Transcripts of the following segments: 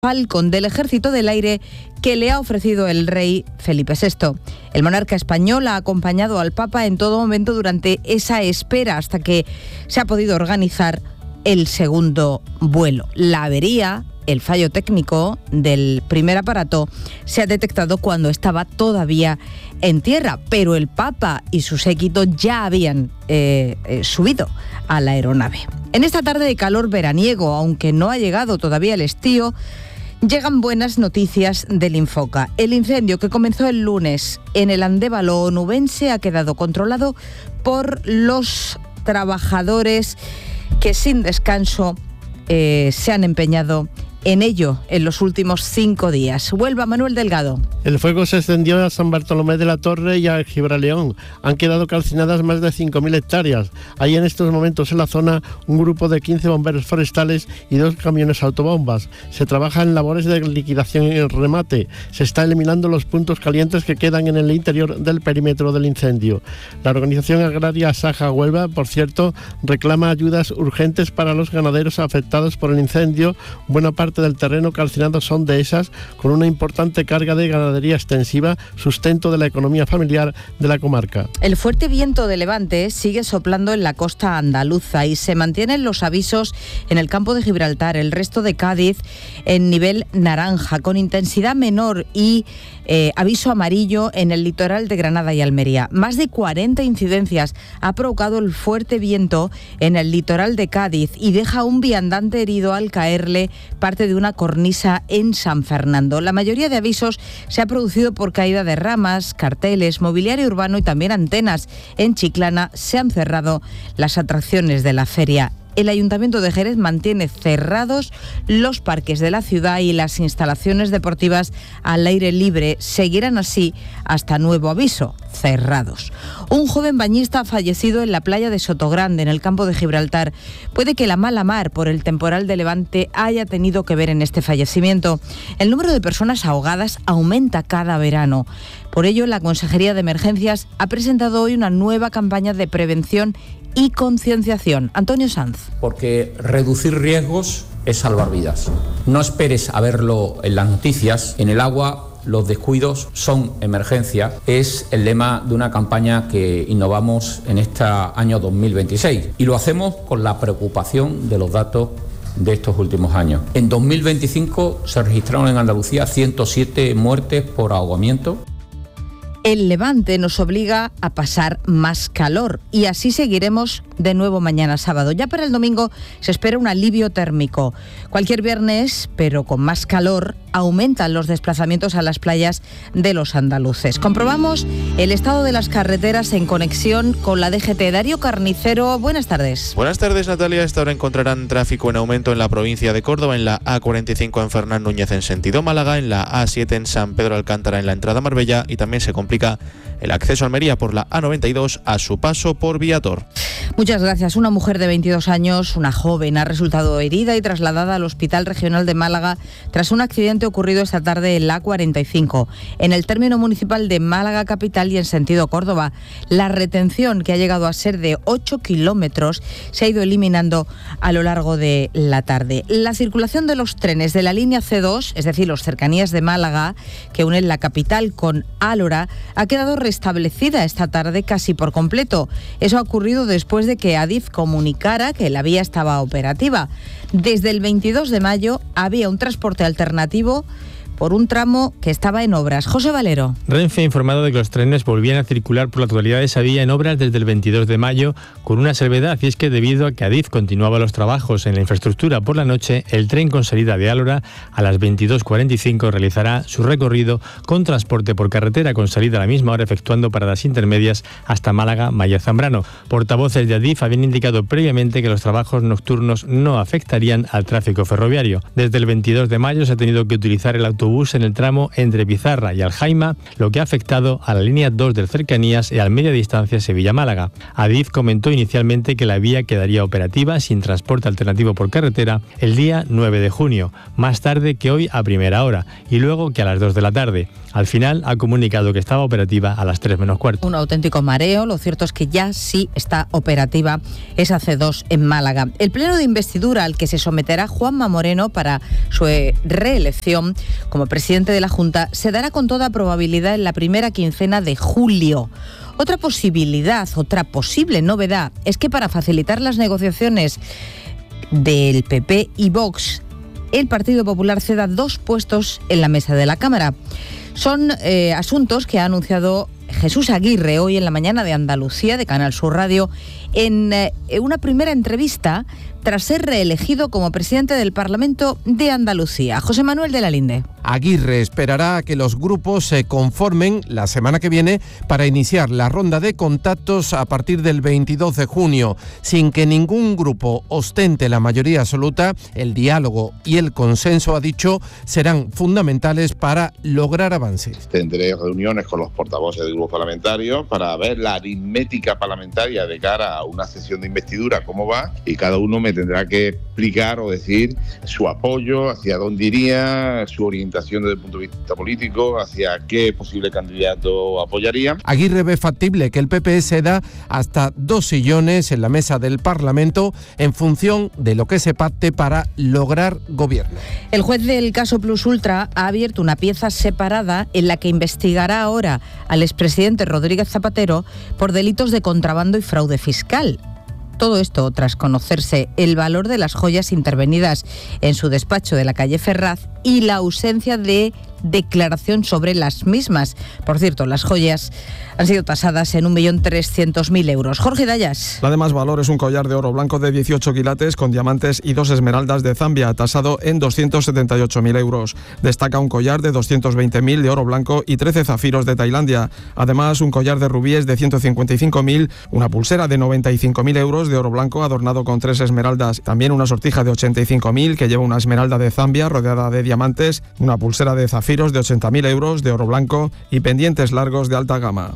Falcon del Ejército del Aire que le ha ofrecido el rey Felipe VI. El monarca español ha acompañado al Papa en todo momento durante esa espera hasta que se ha podido organizar el segundo vuelo. La avería, el fallo técnico del primer aparato, se ha detectado cuando estaba todavía en tierra, pero el Papa y su séquito ya habían subido a la aeronave. En esta tarde de calor veraniego, aunque no ha llegado todavía el estío, llegan buenas noticias del Infoca. El incendio que comenzó el lunes en el Andévalo onubense ha quedado controlado por los trabajadores que sin descanso se han empeñado en ello en los últimos 5 días. Huelva, Manuel Delgado. El fuego se extendió a San Bartolomé de la Torre y a Gibraleón. Han quedado calcinadas más de 5.000 hectáreas. Hay en estos momentos en la zona un grupo de 15 bomberos forestales y 2 camiones autobombas. Se trabaja en labores de liquidación y remate. Se está eliminando los puntos calientes que quedan en el interior del perímetro del incendio. La organización agraria Saja Huelva, por cierto, reclama ayudas urgentes para los ganaderos afectados por el incendio. Buena parte del terreno calcinado son dehesas con una importante carga de ganadería extensiva, sustento de la economía familiar de la comarca. El fuerte viento de levante sigue soplando en la costa andaluza y se mantienen los avisos en el campo de Gibraltar, el resto de Cádiz en nivel naranja, con intensidad menor y aviso amarillo en el litoral de Granada y Almería. Más de 40 incidencias ha provocado el fuerte viento en el litoral de Cádiz y deja un viandante herido al caerle parte de una cornisa en San Fernando. La mayoría de avisos se ha producido por caída de ramas, carteles, mobiliario urbano y también antenas. En Chiclana se han cerrado las atracciones de la feria. El Ayuntamiento de Jerez mantiene cerrados los parques de la ciudad y las instalaciones deportivas al aire libre seguirán así hasta nuevo aviso, cerrados. Un joven bañista ha fallecido en la playa de Sotogrande, en el campo de Gibraltar. Puede que la mala mar por el temporal de levante haya tenido que ver en este fallecimiento. El número de personas ahogadas aumenta cada verano. Por ello, la Consejería de Emergencias ha presentado hoy una nueva campaña de prevención y concienciación. Antonio Sanz. Porque reducir riesgos es salvar vidas. No esperes a verlo en las noticias. En el agua los descuidos son emergencia. Es el lema de una campaña que innovamos en este año 2026. Y lo hacemos con la preocupación de los datos de estos últimos años. En 2025 se registraron en Andalucía 107 muertes por ahogamiento. El levante nos obliga a pasar más calor y así seguiremos de nuevo mañana sábado. Ya para el domingo se espera un alivio térmico. Cualquier viernes, pero con más calor, aumentan los desplazamientos a las playas de los andaluces. Comprobamos el estado de las carreteras en conexión con la DGT. Darío Carnicero, buenas tardes. Buenas tardes, Natalia. A esta hora encontrarán tráfico en aumento en la provincia de Córdoba, en la A45 en Fernán Núñez en sentido Málaga, en la A7 en San Pedro Alcántara en la entrada a Marbella y también se complica el acceso a Almería por la A92 a su paso por Viator. Muchas gracias. Una mujer de 22 años, una joven, ha resultado herida y trasladada al Hospital Regional de Málaga tras un accidente ocurrido esta tarde en la A45, en el término municipal de Málaga capital y en sentido Córdoba. La retención, que ha llegado a ser de 8 kilómetros, se ha ido eliminando a lo largo de la tarde. La circulación de los trenes de la línea C2, es decir, los cercanías de Málaga, que unen la capital con Álora, ha quedado restablecida esta tarde casi por completo. Eso ha ocurrido después de que Adif comunicara que la vía estaba operativa. Desde el 22 de mayo había un transporte alternativo por un tramo que estaba en obras. José Valero. Renfe ha informado de que los trenes volvían a circular por la totalidad de esa vía en obras desde el 22 de mayo, con una salvedad, y es que debido a que Adif continuaba los trabajos en la infraestructura por la noche, el tren con salida de Álora a las 22:45 realizará su recorrido con transporte por carretera con salida a la misma hora, efectuando paradas intermedias hasta Málaga, Maya Zambrano. Portavoces de Adif habían indicado previamente que los trabajos nocturnos no afectarían al tráfico ferroviario. Desde el 22 de mayo se ha tenido que utilizar el autobús autobús en el tramo entre Pizarra y Aljaima, lo que ha afectado a la línea 2 del Cercanías y al media distancia Sevilla-Málaga. Adif comentó inicialmente que la vía quedaría operativa sin transporte alternativo por carretera el día 9 de junio, más tarde que hoy a primera hora y luego que a las 2 de la tarde. Al final ha comunicado que estaba operativa a las 3 menos cuarto. Un auténtico mareo, lo cierto es que ya sí está operativa esa C2 en Málaga. El pleno de investidura al que se someterá Juanma Moreno para su reelección como presidente de la Junta se dará con toda probabilidad en la primera quincena de julio. Otra posible novedad es que para facilitar las negociaciones del PP y Vox, el Partido Popular ceda 2 puestos en la mesa de la Cámara. Son asuntos que ha anunciado Jesús Aguirre hoy en la mañana de Andalucía, de Canal Sur Radio, en una primera entrevista tras ser reelegido como presidente del Parlamento de Andalucía. José Manuel de la Linde. Aguirre esperará a que los grupos se conformen la semana que viene para iniciar la ronda de contactos a partir del 22 de junio. Sin que ningún grupo ostente la mayoría absoluta, el diálogo y el consenso, ha dicho, serán fundamentales para lograr avances. Tendré reuniones con los portavoces de grupos parlamentarios para ver la aritmética parlamentaria de cara a una sesión de investidura, cómo va, y cada uno me tendrá que explicar o decir su apoyo, hacia dónde iría, su orientación desde el punto de vista político, hacia qué posible candidato apoyaría. Aguirre ve factible que el PP ceda hasta 2 sillones en la mesa del Parlamento en función de lo que se pacte para lograr gobierno. El juez del caso Plus Ultra ha abierto una pieza separada en la que investigará ahora al expresidente Rodríguez Zapatero por delitos de contrabando y fraude fiscal. Todo esto tras conocerse el valor de las joyas intervenidas en su despacho de la calle Ferraz y la ausencia de declaración sobre las mismas. Por cierto, las joyas han sido tasadas en 1.300.000 euros. Jorge Dayas. La de más valor es un collar de oro blanco de 18 quilates con diamantes y 2 esmeraldas de Zambia, tasado en 278.000 euros. Destaca un collar de 220.000 de oro blanco y 13 zafiros de Tailandia. Además, un collar de rubíes de 155.000, una pulsera de 95.000 euros de oro blanco adornado con 3 esmeraldas. También una sortija de 85.000 que lleva una esmeralda de Zambia rodeada de diamantes, una pulsera de zafiros de 80.000 euros de oro blanco y pendientes largos de alta gama.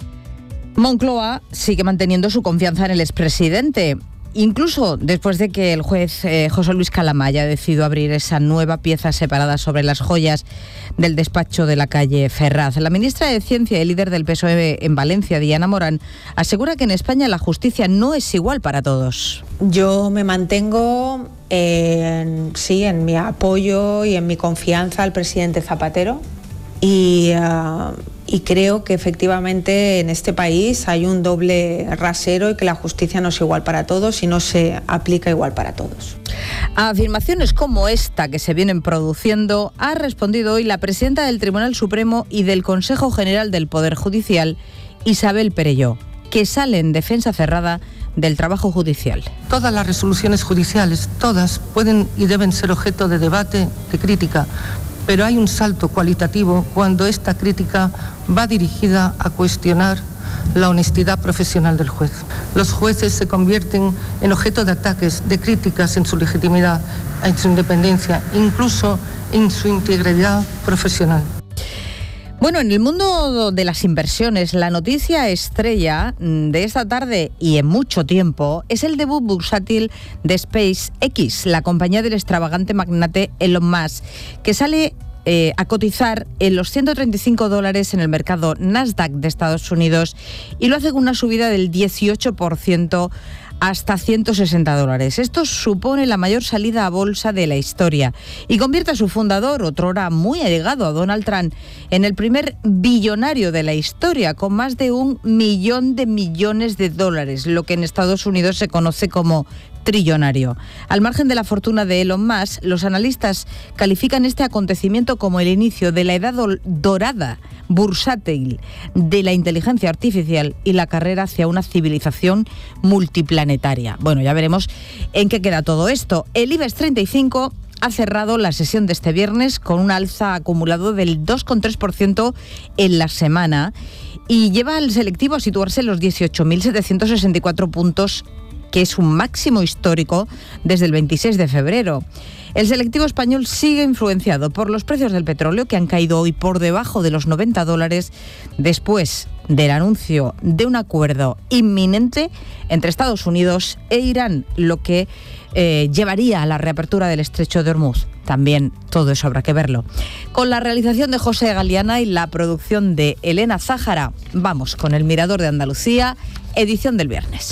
Moncloa sigue manteniendo su confianza en el expresidente, incluso después de que el juez José Luis Calama haya decidido abrir esa nueva pieza separada sobre las joyas del despacho de la calle Ferraz. La ministra de Ciencia y líder del PSOE en Valencia, Diana Morán, asegura que en España la justicia no es igual para todos. Yo me mantengo en mi apoyo y en mi confianza al presidente Zapatero y creo que efectivamente en este país hay un doble rasero y que la justicia no es igual para todos y no se aplica igual para todos. A afirmaciones como esta que se vienen produciendo ha respondido hoy la presidenta del Tribunal Supremo y del Consejo General del Poder Judicial, Isabel Perelló, que sale en defensa cerrada del trabajo judicial. Todas las resoluciones judiciales, todas, pueden y deben ser objeto de debate, de crítica, pero hay un salto cualitativo cuando esta crítica va dirigida a cuestionar la honestidad profesional del juez. Los jueces se convierten en objeto de ataques, de críticas en su legitimidad, en su independencia, incluso en su integridad profesional. Bueno, en el mundo de las inversiones, la noticia estrella de esta tarde y en mucho tiempo es el debut bursátil de SpaceX, la compañía del extravagante magnate Elon Musk, que sale a cotizar en los $135 en el mercado Nasdaq de Estados Unidos y lo hace con una subida del 18% hasta $160. Esto supone la mayor salida a bolsa de la historia y convierte a su fundador, otrora muy allegado a Donald Trump, en el primer billonario de la historia, con más de $1 millón de millones, lo que en Estados Unidos se conoce como trillonario. Al margen de la fortuna de Elon Musk, los analistas califican este acontecimiento como el inicio de la edad dorada bursátil de la inteligencia artificial y la carrera hacia una civilización multiplanetaria. Bueno, ya veremos en qué queda todo esto. El IBEX 35 ha cerrado la sesión de este viernes con un alza acumulado del 2,3% en la semana y lleva al selectivo a situarse en los 18.764 puntos, que es un máximo histórico desde el 26 de febrero. El selectivo español sigue influenciado por los precios del petróleo, que han caído hoy por debajo de los $90 después del anuncio de un acuerdo inminente entre Estados Unidos e Irán, lo que llevaría a la reapertura del estrecho de Hormuz. También todo eso habrá que verlo. Con la realización de José Galiana y la producción de Elena Zájara, vamos con El Mirador de Andalucía, edición del viernes.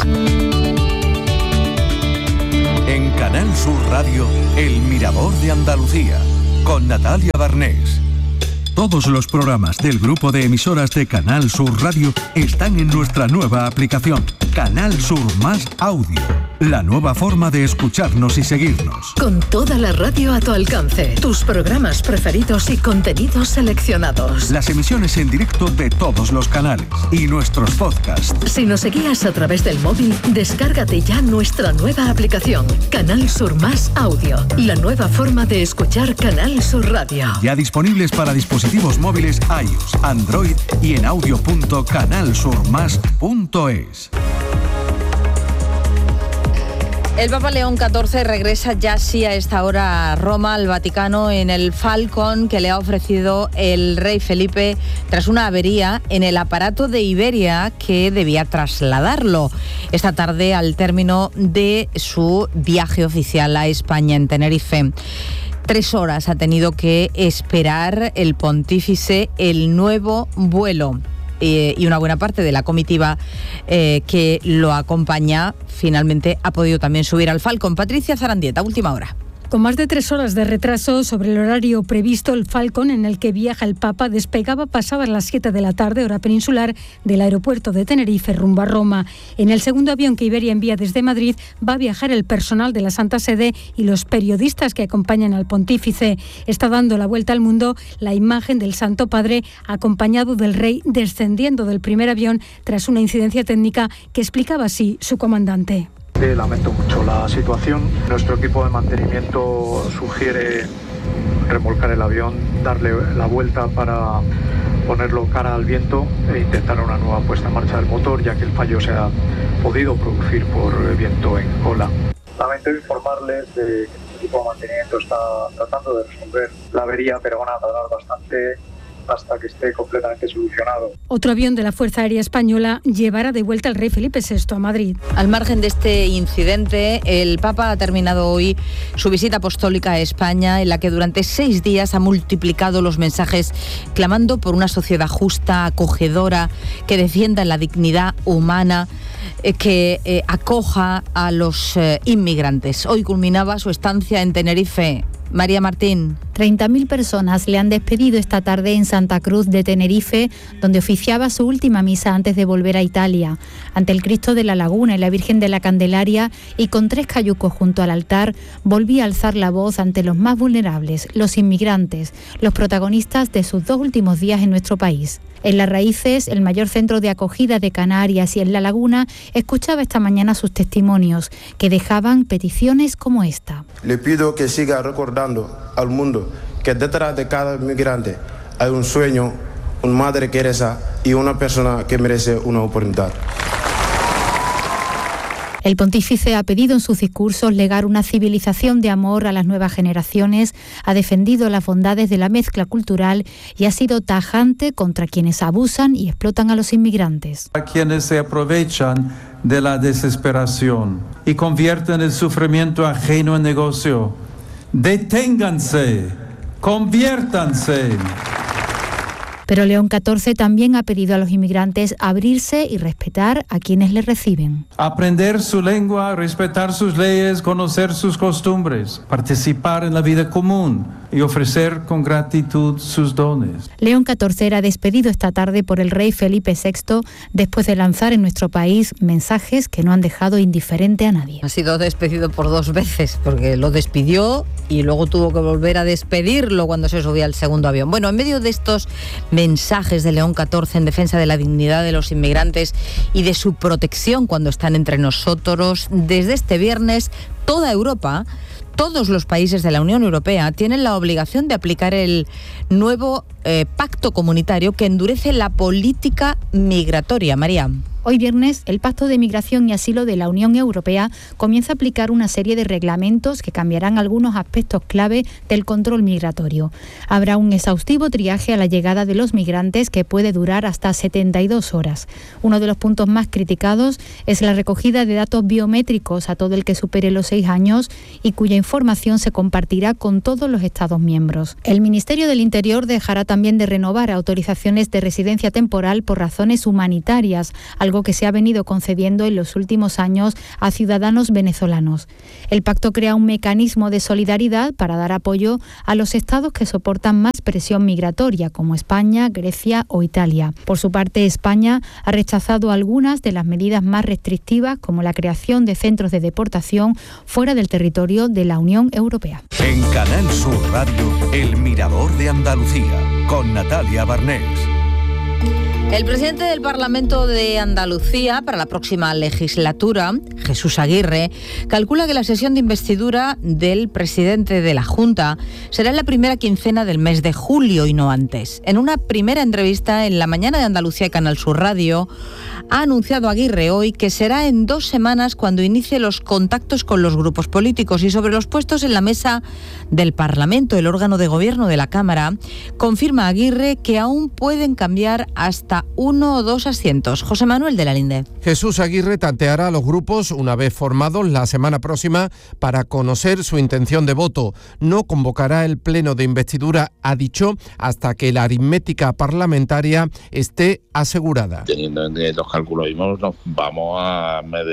En Canal Sur Radio, El Mirador de Andalucía, con Natalia Barnés. Todos los programas del grupo de emisoras de Canal Sur Radio están en nuestra nueva aplicación, Canal Sur Más Audio. La nueva forma de escucharnos y seguirnos. Con toda la radio a tu alcance, tus programas preferidos y contenidos seleccionados. Las emisiones en directo de todos los canales y nuestros podcasts. Si nos seguías a través del móvil, descárgate ya nuestra nueva aplicación, Canal Sur Más Audio. La nueva forma de escuchar Canal Sur Radio. Ya disponibles para dispositivos móviles iOS, Android y en audio.canalsurmas.es. El Papa León XIV regresa ya sí a esta hora a Roma, al Vaticano, en el Falcon que le ha ofrecido el rey Felipe tras una avería en el aparato de Iberia que debía trasladarlo esta tarde al término de su viaje oficial a España en Tenerife. 3 horas ha tenido que esperar el pontífice el nuevo vuelo. Y una buena parte de la comitiva que lo acompaña finalmente ha podido también subir al Falcon. Patricia Zarandieta, última hora. Con más de 3 horas de retraso sobre el horario previsto, el Falcon en el que viaja el Papa despegaba pasadas las 7 de la tarde, hora peninsular, del aeropuerto de Tenerife rumbo a Roma. En el segundo avión que Iberia envía desde Madrid va a viajar el personal de la Santa Sede y los periodistas que acompañan al pontífice. Está dando la vuelta al mundo la imagen del Santo Padre acompañado del rey descendiendo del primer avión tras una incidencia técnica que explicaba así su comandante. Lamento mucho la situación. Nuestro equipo de mantenimiento sugiere remolcar el avión, darle la vuelta para ponerlo cara al viento e intentar una nueva puesta en marcha del motor, ya que el fallo se ha podido producir por viento en cola. Lamento informarles de que el equipo de mantenimiento está tratando de resolver la avería, pero van a tardar bastante hasta que esté completamente solucionado. Otro avión de la Fuerza Aérea Española llevará de vuelta al rey Felipe VI a Madrid. Al margen de este incidente, el Papa ha terminado hoy su visita apostólica a España, en la que durante 6 días ha multiplicado los mensajes clamando por una sociedad justa, acogedora, que defienda la dignidad humana, que acoja a los inmigrantes. Hoy culminaba su estancia en Tenerife. María Martín. 30.000 personas le han despedido esta tarde en Santa Cruz de Tenerife, donde oficiaba su última misa antes de volver a Italia. Ante el Cristo de la Laguna y la Virgen de la Candelaria, y con 3 cayucos junto al altar, volví a alzar la voz ante los más vulnerables, los inmigrantes, los protagonistas de sus 2 últimos días en nuestro país. En Las Raíces, el mayor centro de acogida de Canarias, y en La Laguna, escuchaba esta mañana sus testimonios, que dejaban peticiones como esta. Le pido que siga recordando al mundo que detrás de cada inmigrante hay un sueño, una madre que reza y una persona que merece una oportunidad. El pontífice ha pedido en sus discursos legar una civilización de amor a las nuevas generaciones, ha defendido las bondades de la mezcla cultural y ha sido tajante contra quienes abusan y explotan a los inmigrantes. A quienes se aprovechan de la desesperación y convierten el sufrimiento ajeno en negocio. Deténganse, conviértanse. Pero León XIV también ha pedido a los inmigrantes abrirse y respetar a quienes les reciben. Aprender su lengua, respetar sus leyes, conocer sus costumbres, participar en la vida común y ofrecer con gratitud sus dones. León XIV era despedido esta tarde por el rey Felipe VI después de lanzar en nuestro país mensajes que no han dejado indiferente a nadie. Ha sido despedido por 2 veces, porque lo despidió y luego tuvo que volver a despedirlo cuando se subía al segundo avión. Bueno, en medio de estos mensajes de León XIV en defensa de la dignidad de los inmigrantes y de su protección cuando están entre nosotros, desde este viernes toda Europa, todos los países de la Unión Europea tienen la obligación de aplicar el nuevo pacto comunitario que endurece la política migratoria. María. Hoy viernes, el Pacto de Migración y Asilo de la Unión Europea comienza a aplicar una serie de reglamentos que cambiarán algunos aspectos clave del control migratorio. Habrá un exhaustivo triaje a la llegada de los migrantes que puede durar hasta 72 horas. Uno de los puntos más criticados es la recogida de datos biométricos a todo el que supere los 6 años y cuya información se compartirá con todos los Estados miembros. El Ministerio del Interior dejará también de renovar autorizaciones de residencia temporal por razones humanitarias, algo que se ha venido concediendo en los últimos años a ciudadanos venezolanos. El pacto crea un mecanismo de solidaridad para dar apoyo a los estados que soportan más presión migratoria, como España, Grecia o Italia. Por su parte, España ha rechazado algunas de las medidas más restrictivas, como la creación de centros de deportación fuera del territorio de la Unión Europea. En Canal Sur Radio, El Mirador de Andalucía, con Natalia Barnés. El presidente del Parlamento de Andalucía para la próxima legislatura, Jesús Aguirre, calcula que la sesión de investidura del presidente de la Junta será en la primera quincena del mes de julio y no antes. En una primera entrevista en La Mañana de Andalucía y Canal Sur Radio, ha anunciado Aguirre hoy que será en 2 semanas cuando inicie los contactos con los grupos políticos. Y sobre los puestos en la mesa del Parlamento, el órgano de gobierno de la Cámara, confirma Aguirre que aún pueden cambiar hasta 1 o 2 asientos. José Manuel de la Linde. Jesús Aguirre tanteará a los grupos una vez formados la semana próxima para conocer su intención de voto. No convocará el pleno de investidura, ha dicho, hasta que la aritmética parlamentaria esté asegurada. Teniendo en los cálculos mismos, nos vamos a mes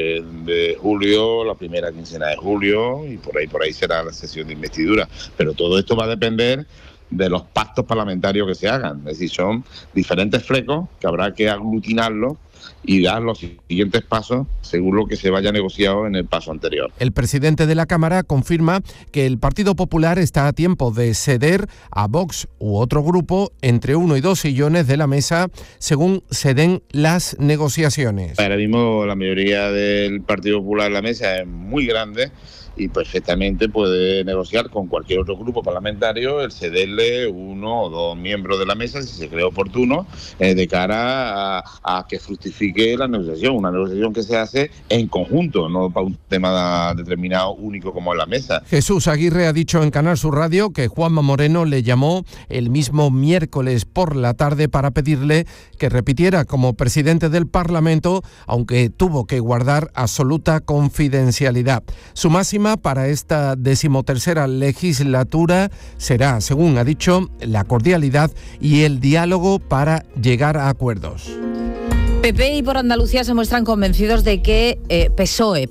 de julio, la primera quincena de julio, y por ahí será la sesión de investidura. Pero todo esto va a depender de los pactos parlamentarios que se hagan. Es decir, son diferentes flecos que habrá que aglutinarlos y dar los siguientes pasos según lo que se vaya negociado en el paso anterior. El presidente de la Cámara confirma que el Partido Popular está a tiempo de ceder a Vox u otro grupo entre 1 y 2 sillones de la mesa según se den las negociaciones. Ahora mismo la mayoría del Partido Popular en la mesa es muy grande y perfectamente puede negociar con cualquier otro grupo parlamentario el cederle 1 o 2 miembros de la mesa si se cree oportuno de cara a que fructifique la negociación, una negociación que se hace en conjunto, no para un tema determinado único como en la mesa. Jesús Aguirre ha dicho en Canal Sur Radio que Juanma Moreno le llamó el mismo miércoles por la tarde para pedirle que repitiera como presidente del Parlamento, aunque tuvo que guardar absoluta confidencialidad. Su máxima para esta 13ª legislatura será, según ha dicho, la cordialidad y el diálogo para llegar a acuerdos. PP y por Andalucía se muestran convencidos de que PSOE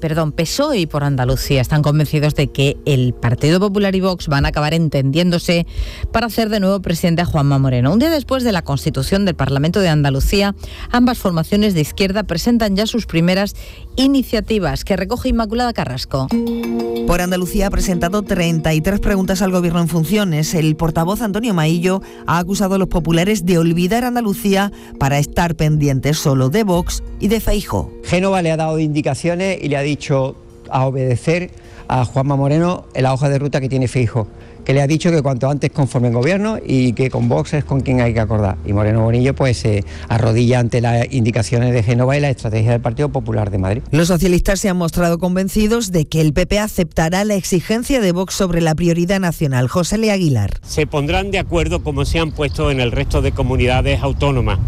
y por Andalucía están convencidos de que el Partido Popular y Vox van a acabar entendiéndose para hacer de nuevo presidente a Juanma Moreno. Un día después de la constitución del Parlamento de Andalucía, ambas formaciones de izquierda presentan ya sus primeras iniciativas que recoge Inmaculada Carrasco. Por Andalucía ha presentado 33 preguntas al Gobierno en funciones. El portavoz Antonio Maillo ha acusado a los populares de olvidar Andalucía para estar pendientes solo de Vox y de Feijóo. Génova le ha dado indicaciones y le ha dicho a obedecer a Juanma Moreno en la hoja de ruta que tiene Feijóo, que le ha dicho que cuanto antes conformen gobierno y que con Vox es con quien hay que acordar. Y Moreno Bonillo pues se arrodilla ante las indicaciones de Génova y la estrategia del Partido Popular de Madrid. Los socialistas se han mostrado convencidos de que el PP aceptará la exigencia de Vox sobre la prioridad nacional. José L. Aguilar. Se pondrán de acuerdo como se han puesto en el resto de comunidades autónomas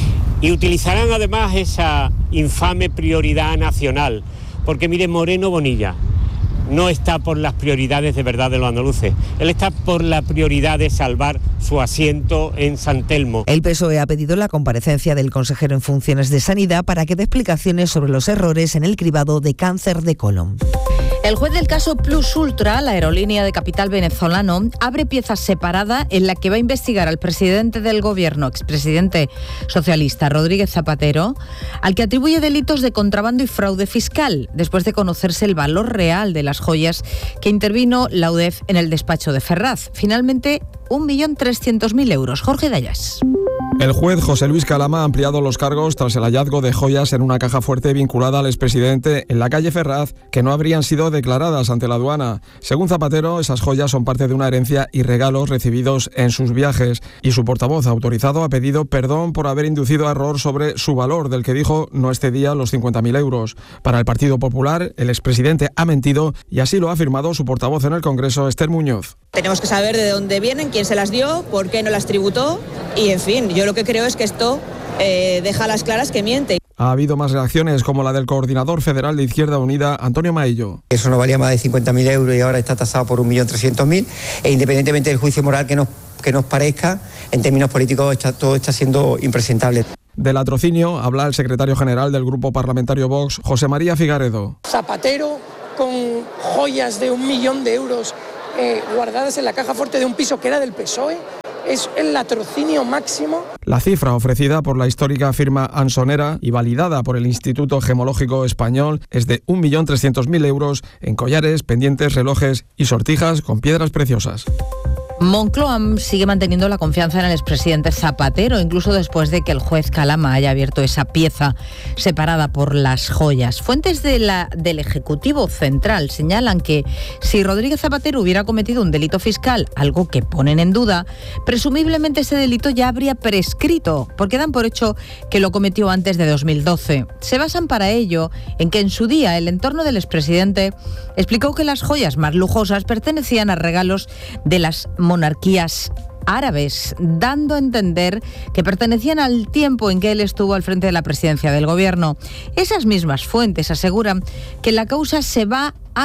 y utilizarán además esa infame prioridad nacional, porque mire, Moreno Bonilla no está por las prioridades de verdad de los andaluces, él está por la prioridad de salvar su asiento en San Telmo. El PSOE ha pedido la comparecencia del consejero en funciones de Sanidad para que dé explicaciones sobre los errores en el cribado de cáncer de colon. El juez del caso Plus Ultra, la aerolínea de capital venezolano, abre pieza separada en la que va a investigar al presidente del gobierno, expresidente socialista Rodríguez Zapatero, al que atribuye delitos de contrabando y fraude fiscal, después de conocerse el valor real de las joyas que intervino la UDEF en el despacho de Ferraz. Finalmente, 1.300.000 euros. Jorge Dayas. El juez José Luis Calama ha ampliado los cargos tras el hallazgo de joyas en una caja fuerte vinculada al expresidente en la calle Ferraz que no habrían sido declaradas ante la aduana. Según Zapatero, esas joyas son parte de una herencia y regalos recibidos en sus viajes, y su portavoz autorizado ha pedido perdón por haber inducido a error sobre su valor, del que dijo no excedía los 50.000 euros. Para el Partido Popular, el expresidente ha mentido, y así lo ha afirmado su portavoz en el Congreso, Esther Muñoz. Tenemos que saber de dónde vienen, quién se las dio, por qué no las tributó y, en fin, yo lo que creo es que esto deja a las claras que miente. Ha habido más reacciones, como la del coordinador federal de Izquierda Unida, Antonio Maillo. Eso no valía más de 50.000 euros y ahora está tasado por 1.300.000, e independientemente del juicio moral que nos parezca, en términos políticos todo está siendo impresentable. Del latrocinio habla el secretario general del Grupo Parlamentario Vox, José María Figaredo. Zapatero con joyas de 1 millón de euros guardadas en la caja fuerte de un piso que era del PSOE. Es el latrocinio máximo. La cifra ofrecida por la histórica firma Ansonera y validada por el Instituto Gemológico Español es de 1.300.000 euros en collares, pendientes, relojes y sortijas con piedras preciosas. Moncloa sigue manteniendo la confianza en el expresidente Zapatero, incluso después de que el juez Calama haya abierto esa pieza separada por las joyas. Fuentes del Ejecutivo Central señalan que si Rodríguez Zapatero hubiera cometido un delito fiscal, algo que ponen en duda, presumiblemente ese delito ya habría prescrito, porque dan por hecho que lo cometió antes de 2012. Se basan para ello en que en su día el entorno del expresidente explicó que las joyas más lujosas pertenecían a regalos de las monarquías árabes, dando a entender que pertenecían al tiempo en que él estuvo al frente de la presidencia del gobierno. Esas mismas fuentes aseguran que la causa se va a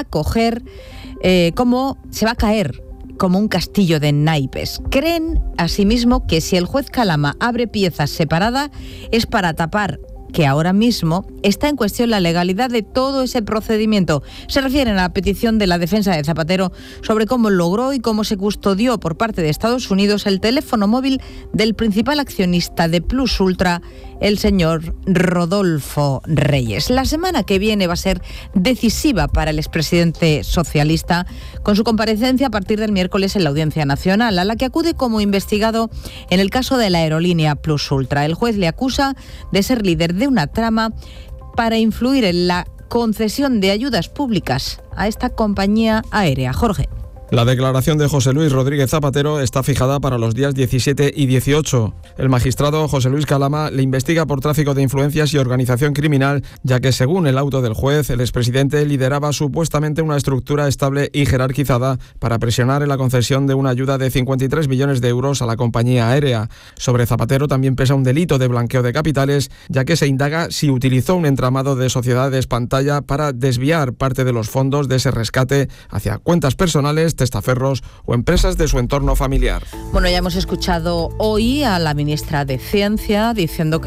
caer como un castillo de naipes. Creen, asimismo, que si el juez Calama abre piezas separadas es para tapar que ahora mismo está en cuestión la legalidad de todo ese procedimiento. Se refieren a la petición de la defensa de Zapatero sobre cómo logró y cómo se custodió por parte de Estados Unidos el teléfono móvil del principal accionista de Plus Ultra, el señor Rodolfo Reyes. La semana que viene va a ser decisiva para el expresidente socialista, con su comparecencia a partir del miércoles en la Audiencia Nacional, a la que acude como investigado en el caso de la aerolínea Plus Ultra. El juez le acusa de ser líder de una trama para influir en la concesión de ayudas públicas a esta compañía aérea. Jorge. La declaración de José Luis Rodríguez Zapatero está fijada para los días 17 y 18. El magistrado José Luis Calama le investiga por tráfico de influencias y organización criminal, ya que según el auto del juez, el expresidente lideraba supuestamente una estructura estable y jerarquizada para presionar en la concesión de una ayuda de 53 millones de euros a la compañía aérea. Sobre Zapatero también pesa un delito de blanqueo de capitales, ya que se indaga si utilizó un entramado de sociedades pantalla para desviar parte de los fondos de ese rescate hacia cuentas personales, testaferros o empresas de su entorno familiar. Bueno, ya hemos escuchado hoy a la ministra de Ciencia viniendo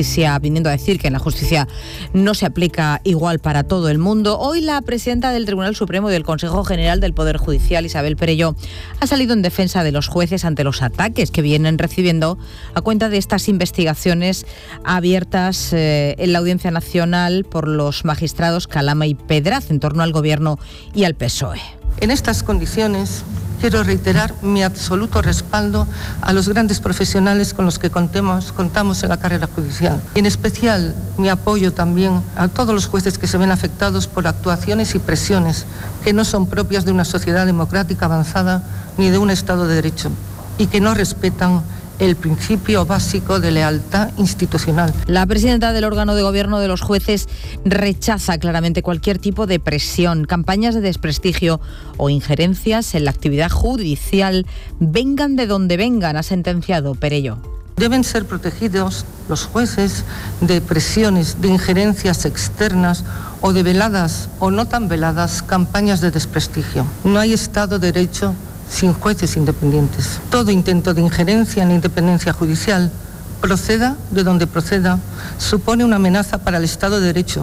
a decir que la justicia no se aplica igual para todo el mundo. Hoy la presidenta del Tribunal Supremo y del Consejo General del Poder Judicial, Isabel Perelló, ha salido en defensa de los jueces ante los ataques que vienen recibiendo a cuenta de estas investigaciones abiertas en la Audiencia Nacional por los magistrados Calama y Pedraz en torno al Gobierno y al PSOE. En estas condiciones, quiero reiterar mi absoluto respaldo a los grandes profesionales con los que contamos en la carrera judicial. En especial, mi apoyo también a todos los jueces que se ven afectados por actuaciones y presiones que no son propias de una sociedad democrática avanzada ni de un Estado de Derecho y que no respetan el principio básico de lealtad institucional. La presidenta del órgano de gobierno de los jueces rechaza claramente cualquier tipo de presión, campañas de desprestigio o injerencias en la actividad judicial, vengan de donde vengan, ha sentenciado Perelló. Deben ser protegidos los jueces de presiones, de injerencias externas o de veladas o no tan veladas campañas de desprestigio. No hay Estado de Derecho sin jueces independientes. Todo intento de injerencia en la independencia judicial, proceda de donde proceda, supone una amenaza para el Estado de Derecho.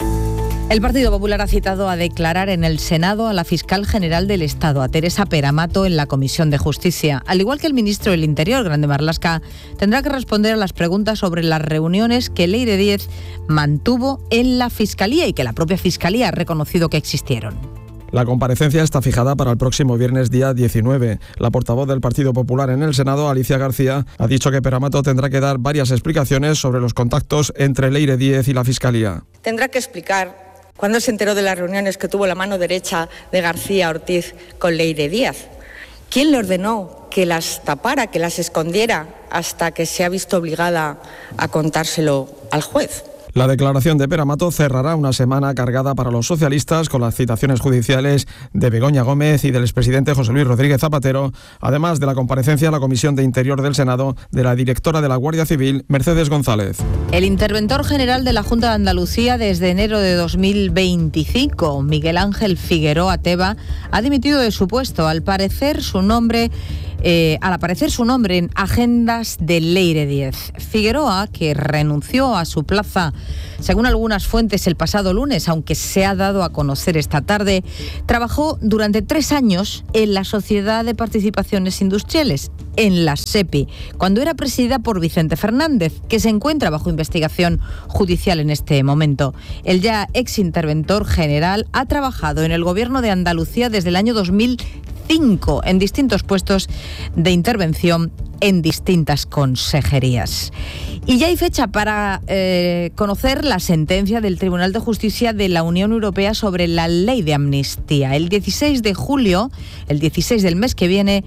El Partido Popular ha citado a declarar en el Senado a la fiscal general del Estado, a Teresa Peramato, en la Comisión de Justicia. Al igual que el ministro del Interior, Grande Marlaska, tendrá que responder a las preguntas sobre las reuniones que Leire Díez mantuvo en la Fiscalía y que la propia Fiscalía ha reconocido que existieron. La comparecencia está fijada para el próximo viernes día 19. La portavoz del Partido Popular en el Senado, Alicia García, ha dicho que Pere-Amato tendrá que dar varias explicaciones sobre los contactos entre Leire Díez y la Fiscalía. Tendrá que explicar cuándo se enteró de las reuniones que tuvo la mano derecha de García Ortiz con Leire Díaz. ¿Quién le ordenó que las tapara, que las escondiera hasta que se ha visto obligada a contárselo al juez? La declaración de Pere-Amato cerrará una semana cargada para los socialistas con las citaciones judiciales de Begoña Gómez y del expresidente José Luis Rodríguez Zapatero, además de la comparecencia a la Comisión de Interior del Senado de la directora de la Guardia Civil, Mercedes González. El interventor general de la Junta de Andalucía desde enero de 2025, Miguel Ángel Figueroa Teba, ha dimitido de su puesto al aparecer su nombre en agendas de Leire Díez. Figueroa, que renunció a su plaza, según algunas fuentes, el pasado lunes, aunque se ha dado a conocer esta tarde, trabajó durante 3 años en la Sociedad de Participaciones Industriales, en la SEPI, cuando era presidida por Vicente Fernández, que se encuentra bajo investigación judicial en este momento. El ya exinterventor general ha trabajado en el Gobierno de Andalucía desde el año 2005 en distintos puestos de intervención en distintas consejerías. Y ya hay fecha para conocer la sentencia del Tribunal de Justicia de la Unión Europea sobre la ley de amnistía. El 16 de julio, el 16 del mes que viene,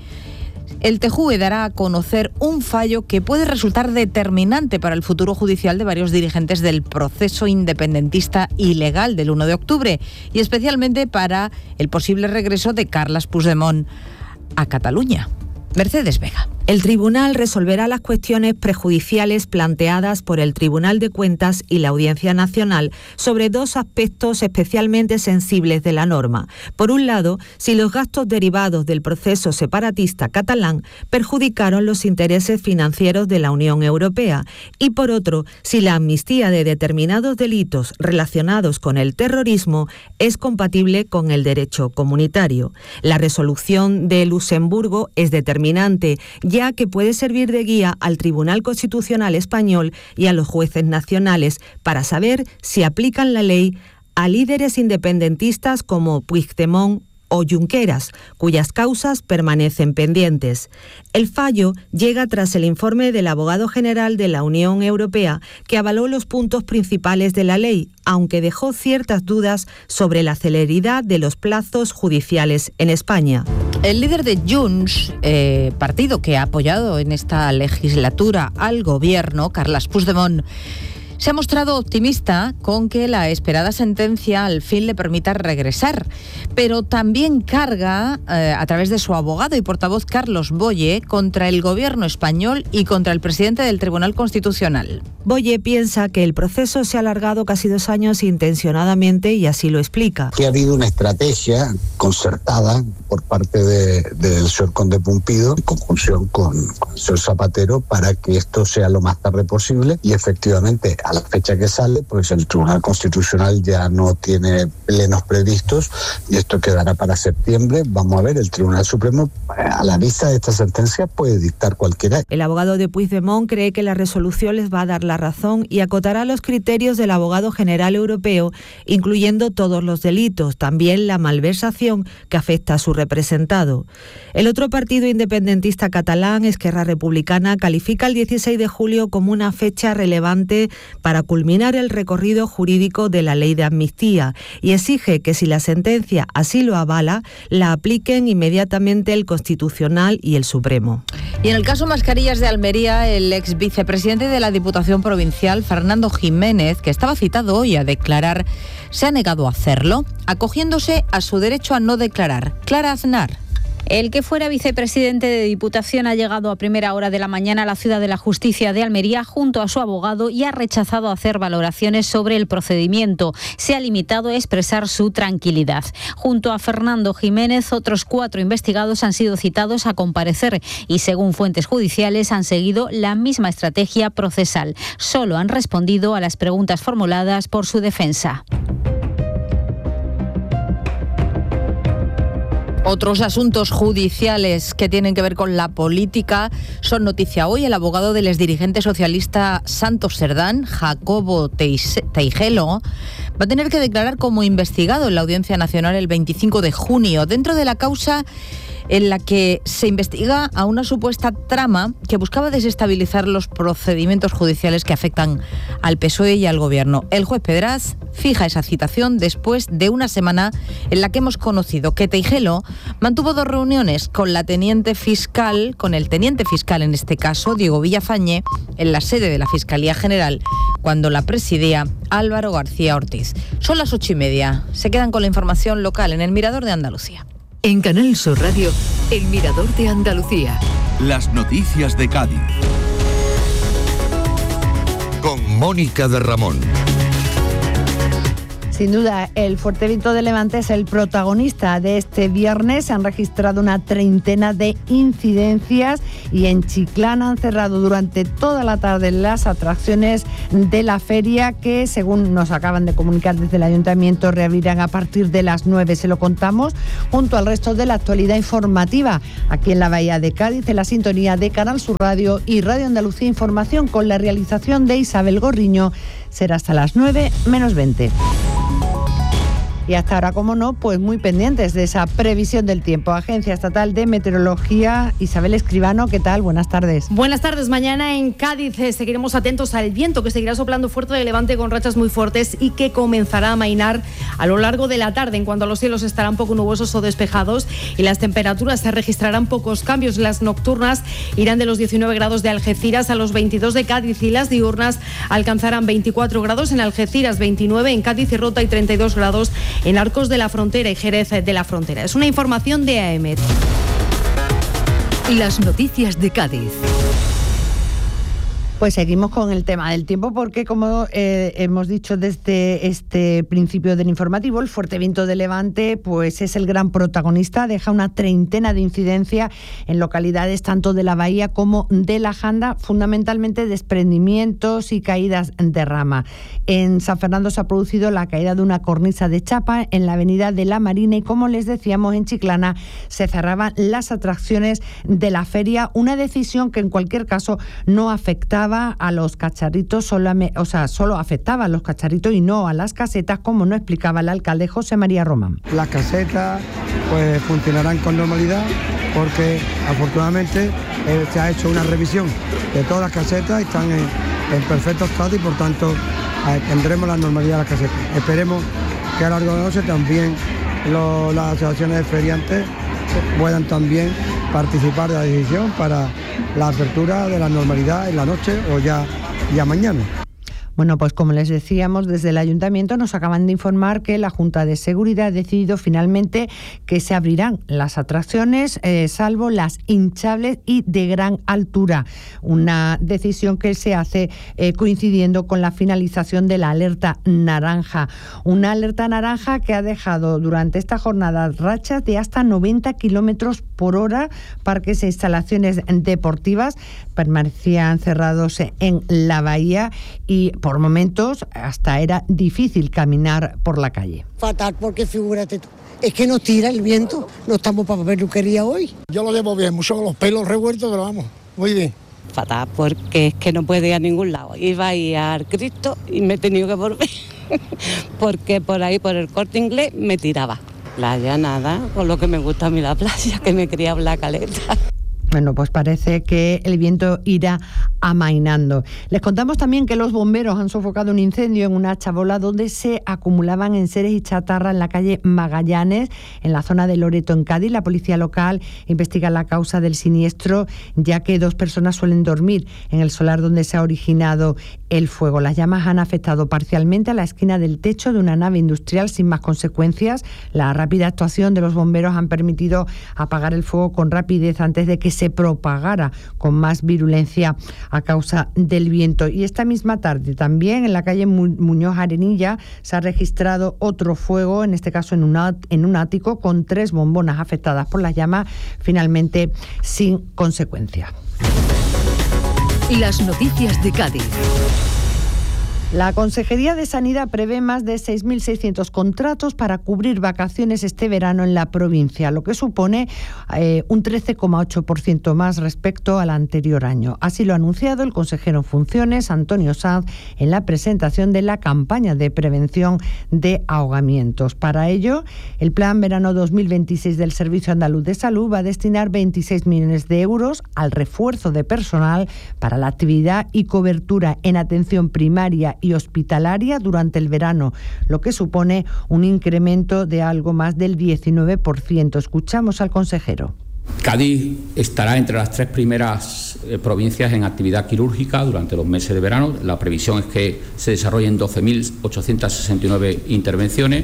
el TJUE dará a conocer un fallo que puede resultar determinante para el futuro judicial de varios dirigentes del proceso independentista ilegal del 1 de octubre y especialmente para el posible regreso de Carles Puigdemont a Cataluña. Mercedes Vega. El tribunal resolverá las cuestiones prejudiciales planteadas por el Tribunal de Cuentas y la Audiencia Nacional sobre 2 aspectos especialmente sensibles de la norma. Por un lado, si los gastos derivados del proceso separatista catalán perjudicaron los intereses financieros de la Unión Europea y por otro, si la amnistía de determinados delitos relacionados con el terrorismo es compatible con el derecho comunitario. La resolución de Luxemburgo es determinante, ya que puede servir de guía al Tribunal Constitucional Español y a los jueces nacionales para saber si aplican la ley a líderes independentistas como Puigdemont o Junqueras, cuyas causas permanecen pendientes. El fallo llega tras el informe del abogado general de la Unión Europea, que avaló los puntos principales de la ley, aunque dejó ciertas dudas sobre la celeridad de los plazos judiciales en España. El líder de Junts, partido que ha apoyado en esta legislatura al gobierno, Carles Puigdemont, se ha mostrado optimista con que la esperada sentencia al fin le permita regresar, pero también carga, a través de su abogado y portavoz Carlos Boye, contra el gobierno español y contra el presidente del Tribunal Constitucional. Boye piensa que el proceso se ha alargado casi 2 años intencionadamente y así lo explica. Que ha habido una estrategia concertada por parte del señor Conde Pumpido, en conjunción con el señor Zapatero, para que esto sea lo más tarde posible y efectivamente a la fecha que sale, pues el Tribunal Constitucional ya no tiene plenos previstos y esto quedará para septiembre. Vamos a ver, el Tribunal Supremo, a la vista de esta sentencia, puede dictar cualquiera. El abogado de Puigdemont cree que la resolución les va a dar la razón y acotará los criterios del abogado general europeo, incluyendo todos los delitos, también la malversación que afecta a su representado. El otro partido independentista catalán, Esquerra Republicana, califica el 16 de julio como una fecha relevante para culminar el recorrido jurídico de la ley de amnistía y exige que si la sentencia así lo avala, la apliquen inmediatamente el Constitucional y el Supremo. Y en el caso Mascarillas de Almería, el ex vicepresidente de la Diputación Provincial, Fernando Jiménez, que estaba citado hoy a declarar, se ha negado a hacerlo, acogiéndose a su derecho a no declarar. Clara Aznar. El que fuera vicepresidente de Diputación ha llegado a primera hora de la mañana a la Ciudad de la Justicia de Almería junto a su abogado y ha rechazado hacer valoraciones sobre el procedimiento. Se ha limitado a expresar su tranquilidad. Junto a Fernando Jiménez, otros 4 investigados han sido citados a comparecer y, según fuentes judiciales, han seguido la misma estrategia procesal. Solo han respondido a las preguntas formuladas por su defensa. Otros asuntos judiciales que tienen que ver con la política son noticia hoy. El abogado del exdirigente socialista Santos Cerdán, Jacobo Teijelo, va a tener que declarar como investigado en la Audiencia Nacional el 25 de junio, dentro de la causa en la que se investiga a una supuesta trama que buscaba desestabilizar los procedimientos judiciales que afectan al PSOE y al Gobierno. El juez Pedraz fija esa citación después de una semana en la que hemos conocido que Teijelo mantuvo 2 reuniones con el teniente fiscal en este caso, Diego Villafañe, en la sede de la Fiscalía General, cuando la presidía Álvaro García Ortiz. Son las 8:30. Se quedan con la información local en el Mirador de Andalucía. En Canal Sur Radio, el Mirador de Andalucía. Las noticias de Cádiz. Con Mónica de Ramón. Sin duda, el fuerte viento de levante es el protagonista de este viernes. Se han registrado una treintena de incidencias y en Chiclana han cerrado durante toda la tarde las atracciones de la feria que, según nos acaban de comunicar desde el Ayuntamiento, reabrirán a partir de las 9. Se lo contamos junto al resto de la actualidad informativa aquí en la Bahía de Cádiz, en la sintonía de Canal Sur Radio y Radio Andalucía Información, con la realización de Isabel Gorriño. Será hasta las 9:20. Y hasta ahora, como no, pues muy pendientes de esa previsión del tiempo. Agencia Estatal de Meteorología, Isabel Escribano, ¿qué tal? Buenas tardes. Buenas tardes. Mañana en Cádiz seguiremos atentos al viento, que seguirá soplando fuerte de levante con rachas muy fuertes y que comenzará a amainar a lo largo de la tarde, en cuanto a los cielos estarán poco nubosos o despejados y las temperaturas se registrarán pocos cambios. Las nocturnas irán de los 19 grados de Algeciras a los 22 de Cádiz y las diurnas alcanzarán 24 grados en Algeciras, 29 en Cádiz y Rota y 32 grados en Arcos de la Frontera y Jerez de la Frontera. Es una información de AEMET. Las noticias de Cádiz. Pues seguimos con el tema del tiempo porque, como hemos dicho desde este principio del informativo, el fuerte viento de levante pues es el gran protagonista. Deja una treintena de incidencias en localidades tanto de la Bahía como de la Janda, fundamentalmente desprendimientos y caídas de rama. En San Fernando se ha producido la caída de una cornisa de chapa en la avenida de la Marina y, como les decíamos, en Chiclana se cerraban las atracciones de la feria, una decisión que en cualquier caso no afectaba a los cacharritos, solo afectaba a los cacharritos y no a las casetas, como nos explicaba el alcalde José María Román. Las casetas pues funcionarán con normalidad porque afortunadamente se ha hecho una revisión de todas las casetas y están en perfecto estado y por tanto tendremos la normalidad de las casetas. Esperemos que a lo largo de la noche también las asociaciones de feriantes puedan también participar de la decisión para la apertura de la normalidad en la noche o ya mañana. Bueno, pues como les decíamos, desde el Ayuntamiento nos acaban de informar que la Junta de Seguridad ha decidido finalmente que se abrirán las atracciones, salvo las hinchables y de gran altura. Una decisión que se hace coincidiendo con la finalización de la alerta naranja. Una alerta naranja que ha dejado durante esta jornada rachas de hasta 90 kilómetros por hora. Parques e instalaciones deportivas permanecían cerrados en la bahía y por momentos hasta era difícil caminar por la calle. Fatal, porque figúrate tú, es que nos tira el viento, no estamos para peluquería hoy. Yo lo llevo bien, mucho con los pelos revueltos, pero vamos, muy bien. Fatal, porque es que no puede ir a ningún lado. Iba a ir al Cristo y me he tenido que volver, porque por ahí, por el Corte Inglés, me tiraba. Playa, nada, con lo que me gusta a mí la playa, que me quería hablar caleta. Bueno, pues parece que el viento irá amainando. Les contamos también que los bomberos han sofocado un incendio en una chabola donde se acumulaban enseres y chatarra en la calle Magallanes, en la zona de Loreto, en Cádiz. La policía local investiga la causa del siniestro, ya que 2 personas suelen dormir en el solar donde se ha originado el fuego. Las llamas han afectado parcialmente a la esquina del techo de una nave industrial sin más consecuencias. La rápida actuación de los bomberos han permitido apagar el fuego con rapidez antes de que se propagara con más virulencia a causa del viento. Y esta misma tarde también en la calle Muñoz Arenilla se ha registrado otro fuego, en este caso en un ático, con 3 bombonas afectadas por las llamas, finalmente sin consecuencia. Las noticias de Cádiz. La Consejería de Sanidad prevé más de 6.600 contratos para cubrir vacaciones este verano en la provincia, lo que supone un 13,8% más respecto al anterior año. Así lo ha anunciado el consejero en funciones, Antonio Sanz, en la presentación de la campaña de prevención de ahogamientos. Para ello, el Plan Verano 2026 del Servicio Andaluz de Salud va a destinar 26 millones de euros al refuerzo de personal para la actividad y cobertura en atención primaria y hospitalaria durante el verano, lo que supone un incremento de algo más del 19%. Escuchamos al consejero. Cádiz estará entre las 3 primeras provincias en actividad quirúrgica durante los meses de verano. La previsión es que se desarrollen 12.869 intervenciones,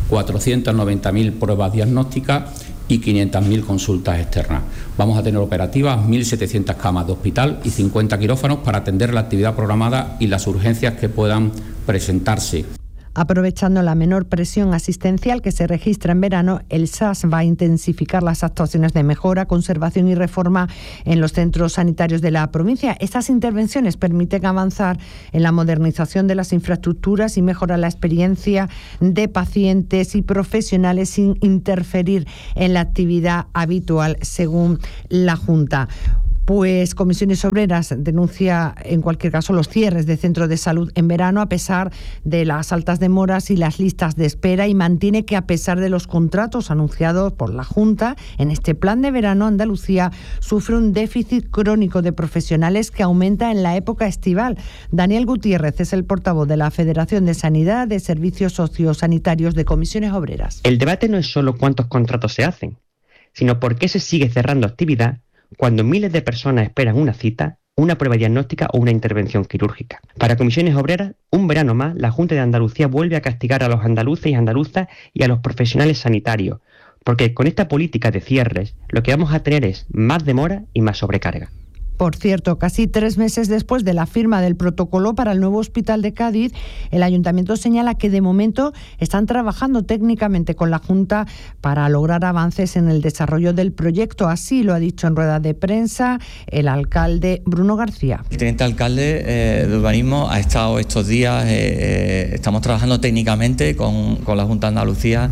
490.000 pruebas diagnósticas y 500.000 consultas externas. Vamos a tener operativas 1.700 camas de hospital y 50 quirófanos para atender la actividad programada y las urgencias que puedan presentarse. Aprovechando la menor presión asistencial que se registra en verano, el SAS va a intensificar las actuaciones de mejora, conservación y reforma en los centros sanitarios de la provincia. Estas intervenciones permiten avanzar en la modernización de las infraestructuras y mejorar la experiencia de pacientes y profesionales sin interferir en la actividad habitual, según la Junta. Pues Comisiones Obreras denuncia en cualquier caso los cierres de centros de salud en verano a pesar de las altas demoras y las listas de espera, y mantiene que a pesar de los contratos anunciados por la Junta en este plan de verano, Andalucía sufre un déficit crónico de profesionales que aumenta en la época estival. Daniel Gutiérrez es el portavoz de la Federación de Sanidad de Servicios Sociosanitarios de Comisiones Obreras. El debate no es solo cuántos contratos se hacen, sino por qué se sigue cerrando actividad cuando miles de personas esperan una cita, una prueba diagnóstica o una intervención quirúrgica. Para Comisiones Obreras, un verano más, la Junta de Andalucía vuelve a castigar a los andaluces y andaluzas y a los profesionales sanitarios, porque con esta política de cierres lo que vamos a tener es más demora y más sobrecarga. Por cierto, casi 3 meses después de la firma del protocolo para el nuevo hospital de Cádiz, el Ayuntamiento señala que de momento están trabajando técnicamente con la Junta para lograr avances en el desarrollo del proyecto. Así lo ha dicho en rueda de prensa el alcalde Bruno García. El teniente alcalde de urbanismo ha estado estos días, estamos trabajando técnicamente con la Junta de Andalucía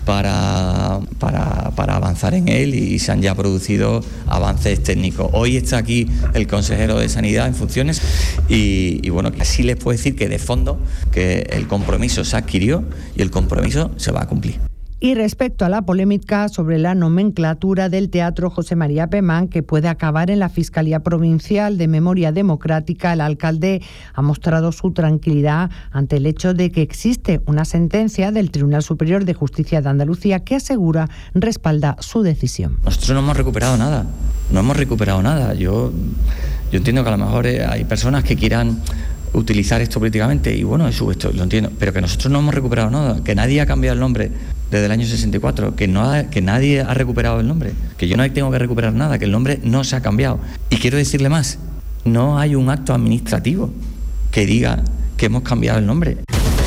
para avanzar en él, y se han ya producido avances técnicos. Hoy está aquí el consejero de Sanidad en funciones y bueno, así les puedo decir que de fondo que el compromiso se adquirió y el compromiso se va a cumplir. Y respecto a la polémica sobre la nomenclatura del Teatro José María Pemán, que puede acabar en la Fiscalía Provincial de Memoria Democrática, el alcalde ha mostrado su tranquilidad ante el hecho de que existe una sentencia del Tribunal Superior de Justicia de Andalucía que asegura respalda su decisión. Nosotros no hemos recuperado nada, Yo entiendo que a lo mejor hay personas que quieran utilizar esto políticamente, y bueno, esto lo entiendo, pero que nosotros no hemos recuperado nada, que nadie ha cambiado el nombre desde el año 64, que nadie ha recuperado el nombre, que yo no tengo que recuperar nada, que el nombre no se ha cambiado. Y quiero decirle más, no hay un acto administrativo que diga que hemos cambiado el nombre.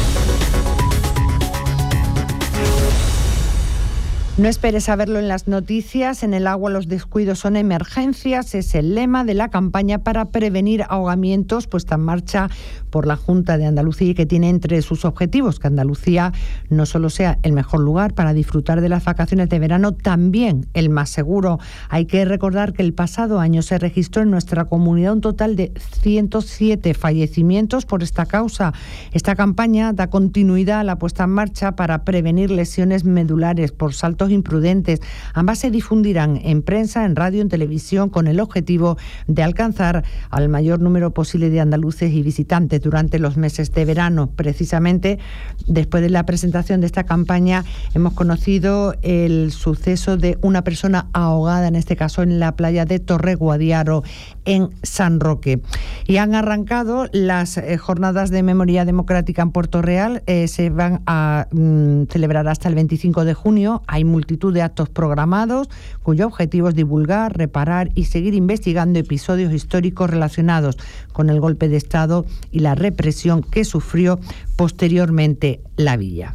No esperes saberlo en las noticias. En el agua los descuidos son emergencias. Es el lema de la campaña para prevenir ahogamientos puesta en marcha por la Junta de Andalucía, y que tiene entre sus objetivos que Andalucía no solo sea el mejor lugar para disfrutar de las vacaciones de verano, también el más seguro. Hay que recordar que el pasado año se registró en nuestra comunidad un total de 107 fallecimientos por esta causa. Esta campaña da continuidad a la puesta en marcha para prevenir lesiones medulares por saltos imprudentes. Ambas se difundirán en prensa, en radio, en televisión, con el objetivo de alcanzar al mayor número posible de andaluces y visitantes durante los meses de verano. Precisamente después de la presentación de esta campaña hemos conocido el suceso de una persona ahogada, en este caso en la playa de Torreguadiaro, en San Roque. Y han arrancado las jornadas de memoria democrática en Puerto Real. Se van a celebrar hasta el 25 de junio. Hay multitud de actos programados cuyo objetivo es divulgar, reparar y seguir investigando episodios históricos relacionados con el golpe de Estado y la represión que sufrió posteriormente la villa.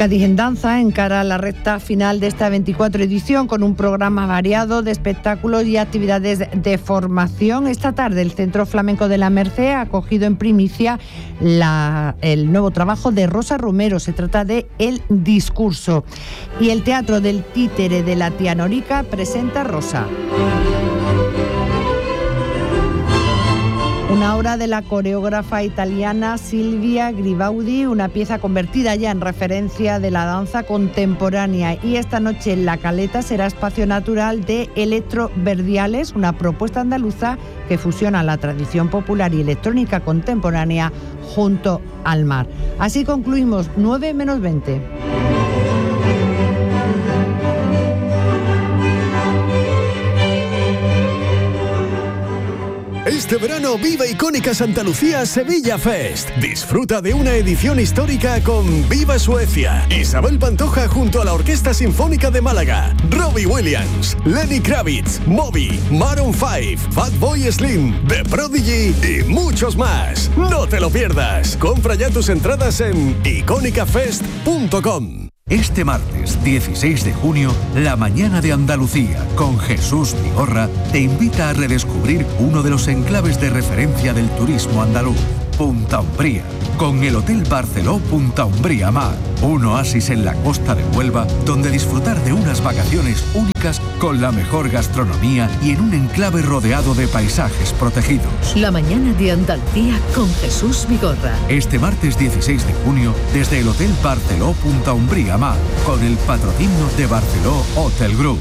Cádiz en Danza encara la recta final de esta 24 edición con un programa variado de espectáculos y actividades de formación. Esta tarde el Centro Flamenco de la Merced ha acogido en primicia el nuevo trabajo de Rosa Romero. Se trata de El Discurso. Y el Teatro del Títere de la Tía Norica presenta Rosa. Una obra de la coreógrafa italiana Silvia Gribaudi, una pieza convertida ya en referencia de la danza contemporánea. Y esta noche en La Caleta será espacio natural de Electro Verdiales, una propuesta andaluza que fusiona la tradición popular y electrónica contemporánea junto al mar. Así concluimos 9 menos 20. Este verano viva Icónica Santa Lucía Sevilla Fest. Disfruta de una edición histórica con Viva Suecia, Isabel Pantoja junto a la Orquesta Sinfónica de Málaga, Robbie Williams, Lenny Kravitz, Moby, Maroon 5, Fatboy Slim, The Prodigy y muchos más. No te lo pierdas. Compra ya tus entradas en iconicafest.com. Este martes 16 de junio, La Mañana de Andalucía, con Jesús Vigorra, te invita a redescubrir uno de los enclaves de referencia del turismo andaluz, Punta Umbría, con el Hotel Barceló Punta Umbría Mar, un oasis en la costa de Huelva, donde disfrutar de unas vacaciones únicas con la mejor gastronomía y en un enclave rodeado de paisajes protegidos. La Mañana de Andalucía con Jesús Vigorra. Este martes 16 de junio, desde el Hotel Barceló Punta Umbría Mar, con el patrocinio de Barceló Hotel Group.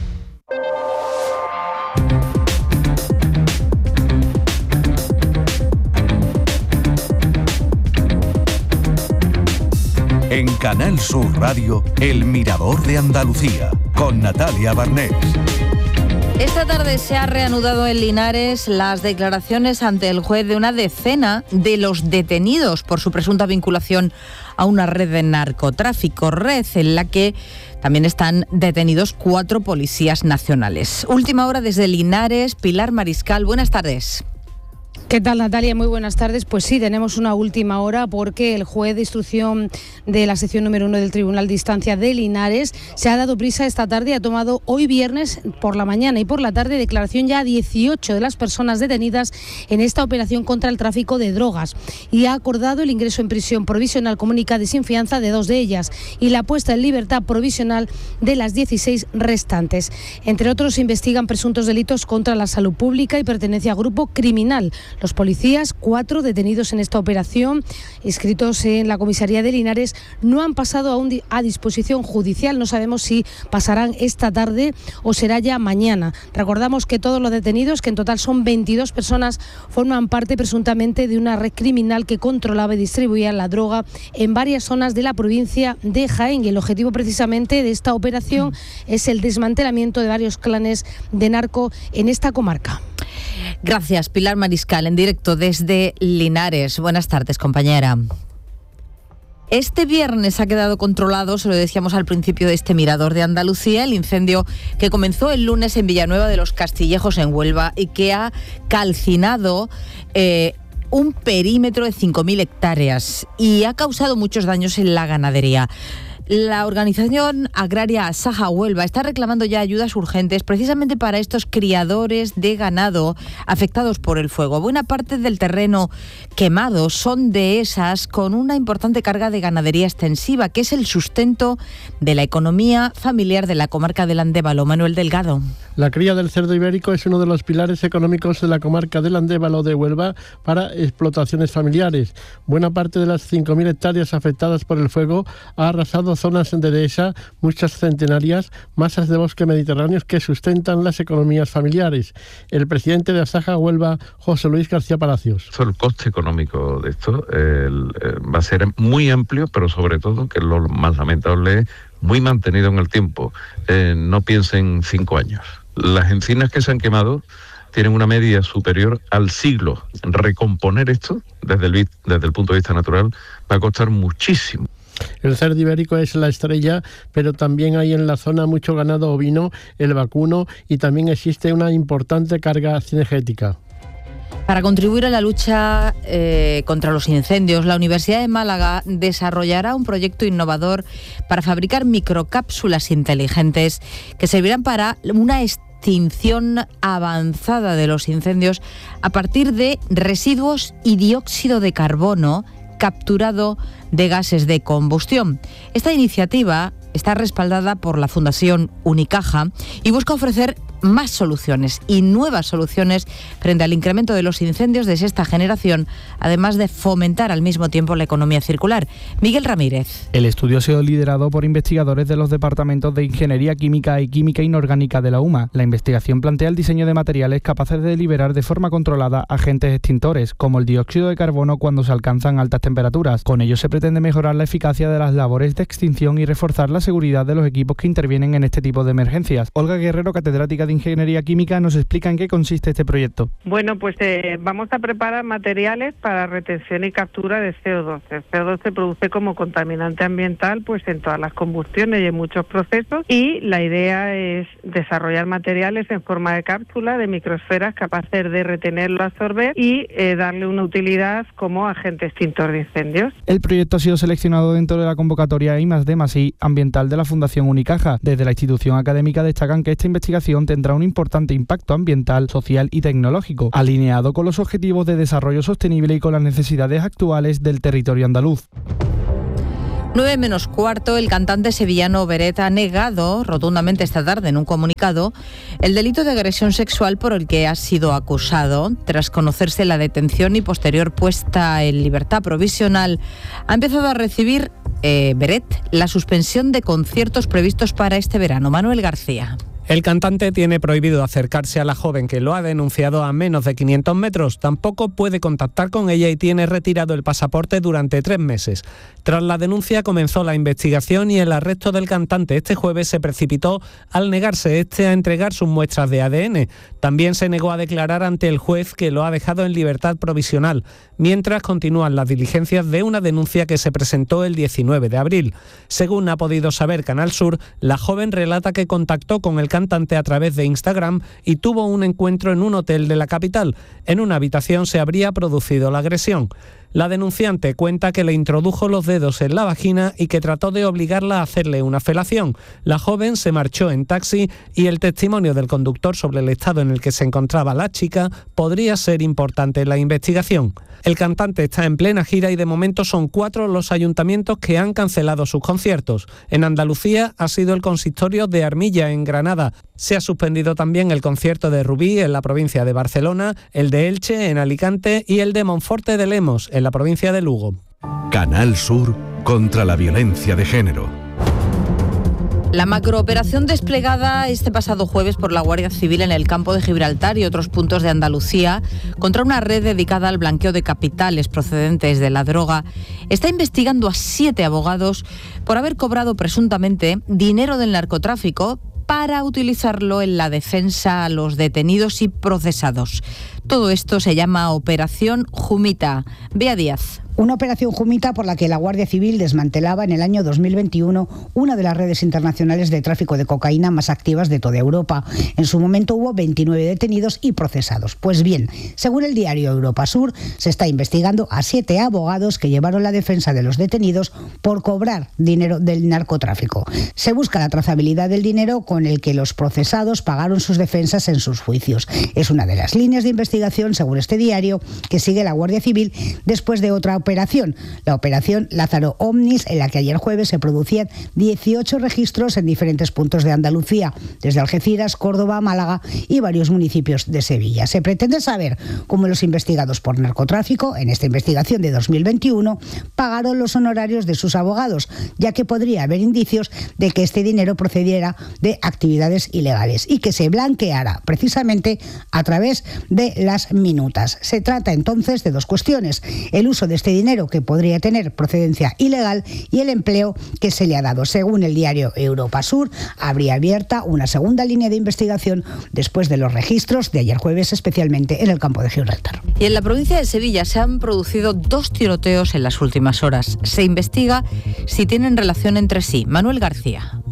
En Canal Sur Radio, El Mirador de Andalucía, con Natalia Barnés. Esta tarde se ha reanudado en Linares las declaraciones ante el juez de una decena de los detenidos por su presunta vinculación a una red de narcotráfico, red en la que también están detenidos 4 policías nacionales. Última hora desde Linares, Pilar Mariscal, buenas tardes. ¿Qué tal, Natalia? Muy buenas tardes. Pues sí, tenemos una última hora porque el juez de instrucción de la sección número 1 del Tribunal de Instancia de Linares se ha dado prisa esta tarde y ha tomado hoy viernes por la mañana y por la tarde declaración ya a 18 de las personas detenidas en esta operación contra el tráfico de drogas y ha acordado el ingreso en prisión provisional comunicada y sin fianza de 2 de ellas y la puesta en libertad provisional de las 16 restantes. Entre otros, se investigan presuntos delitos contra la salud pública y pertenencia a grupo criminal. Los policías, 4 detenidos en esta operación, inscritos en la comisaría de Linares, no han pasado aún a disposición judicial. No sabemos si pasarán esta tarde o será ya mañana. Recordamos que todos los detenidos, que en total son 22 personas, forman parte presuntamente de una red criminal que controlaba y distribuía la droga en varias zonas de la provincia de Jaén. Y el objetivo precisamente de esta operación es el desmantelamiento de varios clanes de narco en esta comarca. Gracias, Pilar Mariscal, en directo desde Linares. Buenas tardes, compañera. Este viernes ha quedado controlado, se lo decíamos al principio de este Mirador de Andalucía, el incendio que comenzó el lunes en Villanueva de los Castillejos, en Huelva, y que ha calcinado un perímetro de 5.000 hectáreas y ha causado muchos daños en la ganadería. La organización agraria Asaja Huelva está reclamando ya ayudas urgentes precisamente para estos criadores de ganado afectados por el fuego. Buena parte del terreno quemado son dehesas con una importante carga de ganadería extensiva, que es el sustento de la economía familiar de la comarca del Andévalo. Manuel Delgado. La cría del cerdo ibérico es uno de los pilares económicos de la comarca del Andévalo de Huelva para explotaciones familiares. Buena parte de las 5.000 hectáreas afectadas por el fuego ha arrasado zonas de dehesa, muchas centenarias, masas de bosque mediterráneos que sustentan las economías familiares. El presidente de Asaja Huelva, José Luis García Palacios. El coste económico de esto va a ser muy amplio, pero sobre todo, que es lo más lamentable, muy mantenido en el tiempo. No piensen 5 años. Las encinas que se han quemado tienen una media superior al siglo. Recomponer esto, desde el punto de vista natural, va a costar muchísimo. El cerdo ibérico es la estrella, pero también hay en la zona mucho ganado ovino, el vacuno, y también existe una importante carga cinegética. Para contribuir a la lucha contra los incendios, la Universidad de Málaga desarrollará un proyecto innovador para fabricar microcápsulas inteligentes que servirán para una extinción avanzada de los incendios a partir de residuos y dióxido de carbono capturado de gases de combustión. Esta iniciativa está respaldada por la Fundación Unicaja y busca ofrecer más soluciones y nuevas soluciones frente al incremento de los incendios de sexta generación, además de fomentar al mismo tiempo la economía circular. Miguel Ramírez. El estudio ha sido liderado por investigadores de los departamentos de Ingeniería Química y Química Inorgánica de la UMA. La investigación plantea el diseño de materiales capaces de liberar de forma controlada agentes extintores, como el dióxido de carbono cuando se alcanzan altas temperaturas. Con ello se pretende mejorar la eficacia de las labores de extinción y reforzar la seguridad de los equipos que intervienen en este tipo de emergencias. Olga Guerrero, catedrática de Ingeniería Química, nos explica en qué consiste este proyecto. Bueno, pues vamos a preparar materiales para retención y captura de CO2. El CO2 se produce como contaminante ambiental pues en todas las combustiones y en muchos procesos, y la idea es desarrollar materiales en forma de cápsula, de microesferas capaces de retenerlo, absorber y darle una utilidad como agente extintor de incendios. El proyecto ha sido seleccionado dentro de la convocatoria I+D+I ambiental de la Fundación Unicaja. Desde la institución académica destacan que esta investigación tendrá un importante impacto ambiental, social y tecnológico, alineado con los objetivos de desarrollo sostenible y con las necesidades actuales del territorio andaluz. 9 menos cuarto, el cantante sevillano Beret ha negado rotundamente esta tarde en un comunicado el delito de agresión sexual por el que ha sido acusado. Tras conocerse la detención y posterior puesta en libertad provisional, ha empezado a recibir Beret la suspensión de conciertos previstos para este verano. Manuel García. El cantante tiene prohibido acercarse a la joven que lo ha denunciado a menos de 500 metros. Tampoco puede contactar con ella y tiene retirado el pasaporte durante 3 meses. Tras la denuncia comenzó la investigación y el arresto del cantante este jueves se precipitó al negarse a entregar sus muestras de ADN. También se negó a declarar ante el juez que lo ha dejado en libertad provisional, mientras continúan las diligencias de una denuncia que se presentó el 19 de abril. Según ha podido saber Canal Sur, la joven relata que contactó con el cantante a través de Instagram y tuvo un encuentro en un hotel de la capital. En una habitación se habría producido la agresión. La denunciante cuenta que le introdujo los dedos en la vagina y que trató de obligarla a hacerle una felación. La joven se marchó en taxi y el testimonio del conductor sobre el estado en el que se encontraba la chica podría ser importante en la investigación. El cantante está en plena gira y de momento son 4 los ayuntamientos que han cancelado sus conciertos. En Andalucía ha sido el consistorio de Armilla, en Granada. Se ha suspendido también el concierto de Rubí, en la provincia de Barcelona, el de Elche, en Alicante, y el de Monforte de Lemos, en la provincia de Lugo. Canal Sur contra la violencia de género. La macrooperación desplegada este pasado jueves por la Guardia Civil en el campo de Gibraltar y otros puntos de Andalucía contra una red dedicada al blanqueo de capitales procedentes de la droga está investigando a 7 abogados por haber cobrado presuntamente dinero del narcotráfico para utilizarlo en la defensa a los detenidos y procesados. Todo esto se llama Operación Jumita. Bea Díaz. Una operación Jumita por la que la Guardia Civil desmantelaba en el año 2021 una de las redes internacionales de tráfico de cocaína más activas de toda Europa. En su momento hubo 29 detenidos y procesados. Pues bien, según el diario Europa Sur, se está investigando a 7 abogados que llevaron la defensa de los detenidos por cobrar dinero del narcotráfico. Se busca la trazabilidad del dinero con el que los procesados pagaron sus defensas en sus juicios. Es una de las líneas de investigación, según este diario, que sigue la Guardia Civil después de otra operación, la operación Lázaro Omnis, en la que ayer jueves se producían 18 registros en diferentes puntos de Andalucía, desde Algeciras, Córdoba, Málaga y varios municipios de Sevilla. Se pretende saber cómo los investigados por narcotráfico, en esta investigación de 2021, pagaron los honorarios de sus abogados, ya que podría haber indicios de que este dinero procediera de actividades ilegales y que se blanqueara precisamente a través de las minutas. Se trata entonces de 2 cuestiones: el uso de este dinero que podría tener procedencia ilegal y el empleo que se le ha dado. Según el diario Europa Sur, habría abierta una segunda línea de investigación después de los registros de ayer jueves, especialmente en el campo de Gibraltar. Y en la provincia de Sevilla se han producido 2 tiroteos en las últimas horas. Se investiga si tienen relación entre sí. Manuel García.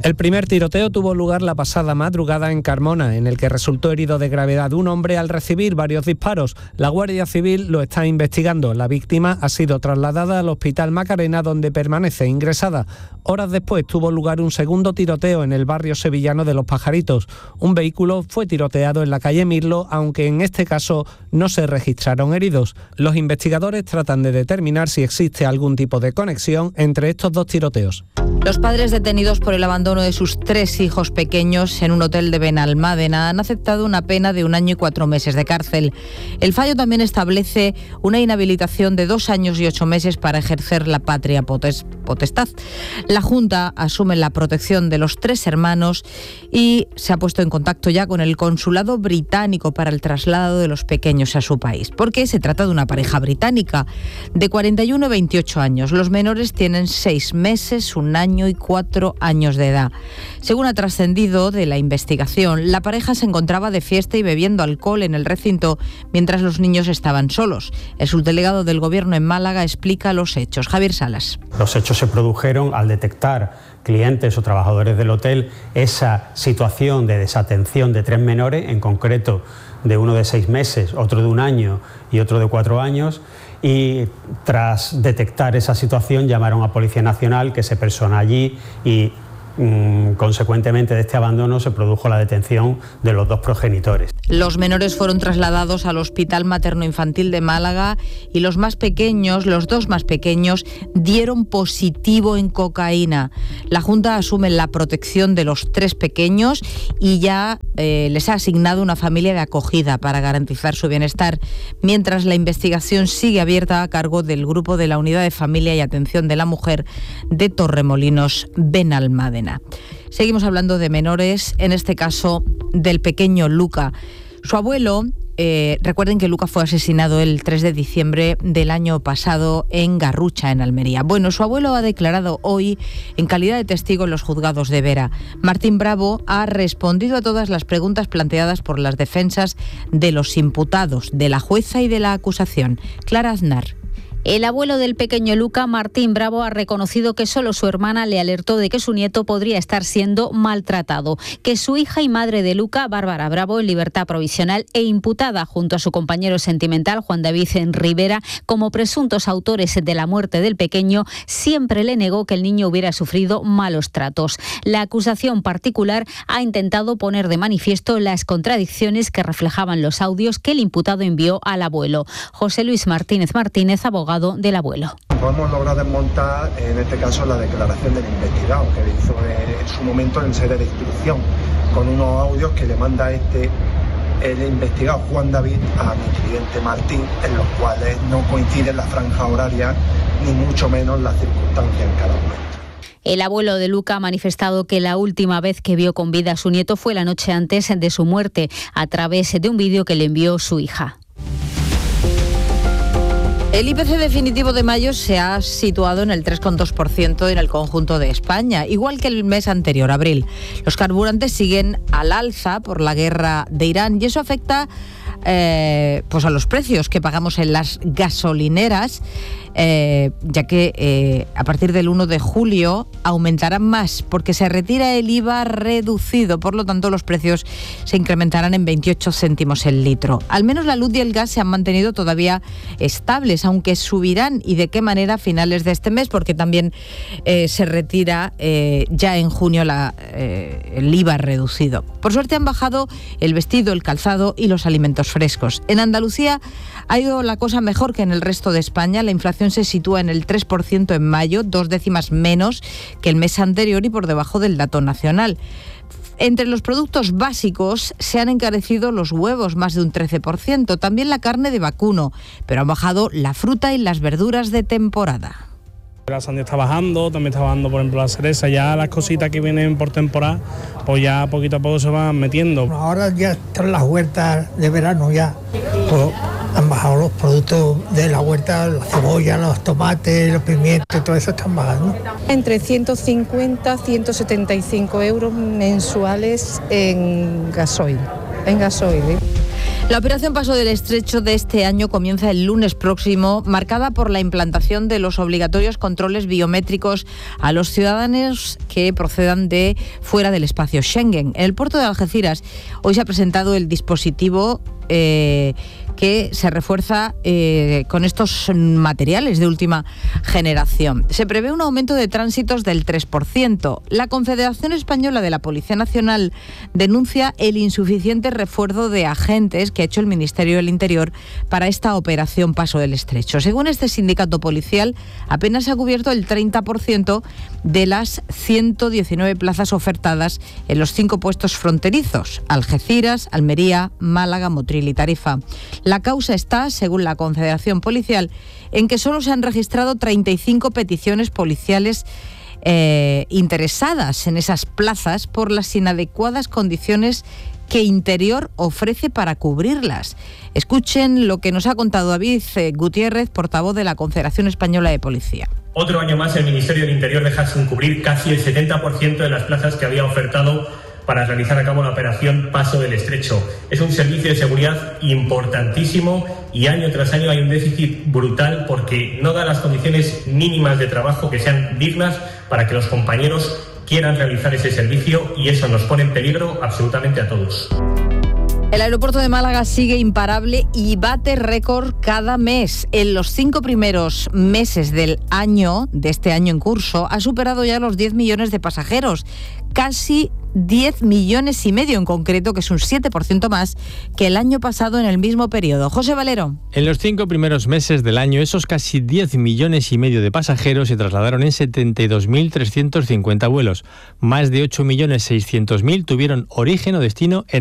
El primer tiroteo tuvo lugar la pasada madrugada en Carmona, en el que resultó herido de gravedad un hombre al recibir varios disparos. La Guardia Civil lo está investigando. La víctima ha sido trasladada al Hospital Macarena, donde permanece ingresada. Horas después tuvo lugar un segundo tiroteo en el barrio sevillano de Los Pajaritos. Un vehículo fue tiroteado en la calle Mirlo, aunque en este caso no se registraron heridos. Los investigadores tratan de determinar si existe algún tipo de conexión entre estos dos tiroteos. Los padres detenidos por el abandono de sus 3 hijos pequeños en un hotel de Benalmádena han aceptado una pena de 1 año y 4 meses de cárcel. El fallo también establece una inhabilitación de 2 años y 8 meses para ejercer la patria potestad. La Junta asume la protección de los 3 hermanos y se ha puesto en contacto ya con el consulado británico para el traslado de los pequeños a su país, porque se trata de una pareja británica de 41 y 28 años. Los menores tienen 6 meses, 1 año y 4 años de edad. Según ha trascendido de la investigación, la pareja se encontraba de fiesta y bebiendo alcohol en el recinto mientras los niños estaban solos. El subdelegado del Gobierno en Málaga explica los hechos. Javier Salas. Los hechos se produjeron al detectar clientes o trabajadores del hotel esa situación de desatención de 3 menores, en concreto de uno de 6 meses, otro de 1 año y otro de 4 años. Y tras detectar esa situación llamaron a Policía Nacional, que se personó allí y consecuentemente de este abandono se produjo la detención de los 2 progenitores. Los menores fueron trasladados al Hospital Materno-Infantil de Málaga y los 2 más pequeños, dieron positivo en cocaína. La Junta asume la protección de los 3 pequeños y ya les ha asignado una familia de acogida para garantizar su bienestar, mientras la investigación sigue abierta a cargo del Grupo de la Unidad de Familia y Atención de la Mujer de Torremolinos, Benalmádena. Seguimos hablando de menores, en este caso del pequeño Luca. Su abuelo, recuerden que Luca fue asesinado el 3 de diciembre del año pasado en Garrucha, en Almería. Bueno, su abuelo ha declarado hoy en calidad de testigo en los juzgados de Vera. Martín Bravo ha respondido a todas las preguntas planteadas por las defensas de los imputados, de la jueza y de la acusación. Clara Aznar. El abuelo del pequeño Luca, Martín Bravo, ha reconocido que solo su hermana le alertó de que su nieto podría estar siendo maltratado, que su hija y madre de Luca, Bárbara Bravo, en libertad provisional e imputada junto a su compañero sentimental, Juan David Rivera, como presuntos autores de la muerte del pequeño, siempre le negó que el niño hubiera sufrido malos tratos. La acusación particular ha intentado poner de manifiesto las contradicciones que reflejaban los audios que el imputado envió al abuelo. José Luis Martínez Martínez, abogado del abuelo. Hemos logrado desmontar, en este caso, la declaración del investigado, que hizo en su momento en sede de instrucción, con unos audios que le manda el investigado Juan David a mi cliente Martín, en los cuales no coinciden la franja horaria, ni mucho menos las circunstancias en cada momento. El abuelo de Luca ha manifestado que la última vez que vio con vida a su nieto fue la noche antes de su muerte, a través de un vídeo que le envió su hija. El IPC definitivo de mayo se ha situado en el 3,2% en el conjunto de España, igual que el mes anterior, abril. Los carburantes siguen al alza por la guerra de Irán y eso afecta pues a los precios que pagamos en las gasolineras, ya que a partir del 1 de julio aumentarán más porque se retira el IVA reducido, por lo tanto los precios se incrementarán en 28 céntimos el litro. Al menos la luz y el gas se han mantenido todavía estables, aunque subirán, y de qué manera a finales de este mes, porque también se retira ya en junio el IVA reducido. Por suerte han bajado el vestido, el calzado y los alimentos frescos. En Andalucía ha ido la cosa mejor que en el resto de España. La inflación se sitúa en el 3% en mayo, 2 décimas menos que el mes anterior y por debajo del dato nacional. Entre los productos básicos se han encarecido los huevos, más de un 13%, también la carne de vacuno, pero han bajado la fruta y las verduras de temporada. La sandía está bajando, también está bajando, por ejemplo, la cereza. Ya las cositas que vienen por temporada, pues ya poquito a poco se van metiendo. Ahora ya están las huertas de verano, ya pues han bajado los productos de la huerta, la cebolla, los tomates, los pimientos, todo eso están bajando. Entre 150 y 175 euros mensuales en gasoil. La operación Paso del Estrecho de este año comienza el lunes próximo, marcada por la implantación de los obligatorios controles biométricos a los ciudadanos que procedan de fuera del espacio Schengen. En el puerto de Algeciras hoy se ha presentado el dispositivo que se refuerza con estos materiales de última generación. Se prevé un aumento de tránsitos del 3%. La Confederación Española de la Policía Nacional denuncia el insuficiente refuerzo de agentes que ha hecho el Ministerio del Interior para esta operación Paso del Estrecho. Según este sindicato policial, apenas se ha cubierto el 30% de las 119 plazas ofertadas en los 5 puestos fronterizos: Algeciras, Almería, Málaga, Motril y Tarifa. La causa está, según la Confederación Policial, en que solo se han registrado 35 peticiones policiales interesadas en esas plazas por las inadecuadas condiciones que Interior ofrece para cubrirlas. Escuchen lo que nos ha contado David Gutiérrez, portavoz de la Confederación Española de Policía. Otro año más el Ministerio del Interior deja sin cubrir casi el 70% de las plazas que había ofertado para realizar a cabo la operación Paso del Estrecho. Es un servicio de seguridad importantísimo y año tras año hay un déficit brutal porque no da las condiciones mínimas de trabajo que sean dignas para que los compañeros quieran realizar ese servicio, y eso nos pone en peligro absolutamente a todos. El aeropuerto de Málaga sigue imparable y bate récord cada mes. En los 5 primeros meses del año, de este año en curso, ha superado ya los 10 millones de pasajeros. Casi 10 millones y medio en concreto, que es un 7% más que el año pasado en el mismo periodo. José Valero. En los 5 primeros meses del año, esos casi 10 millones y medio de pasajeros se trasladaron en 72.350 vuelos. Más de 8.600.000 tuvieron origen o destino en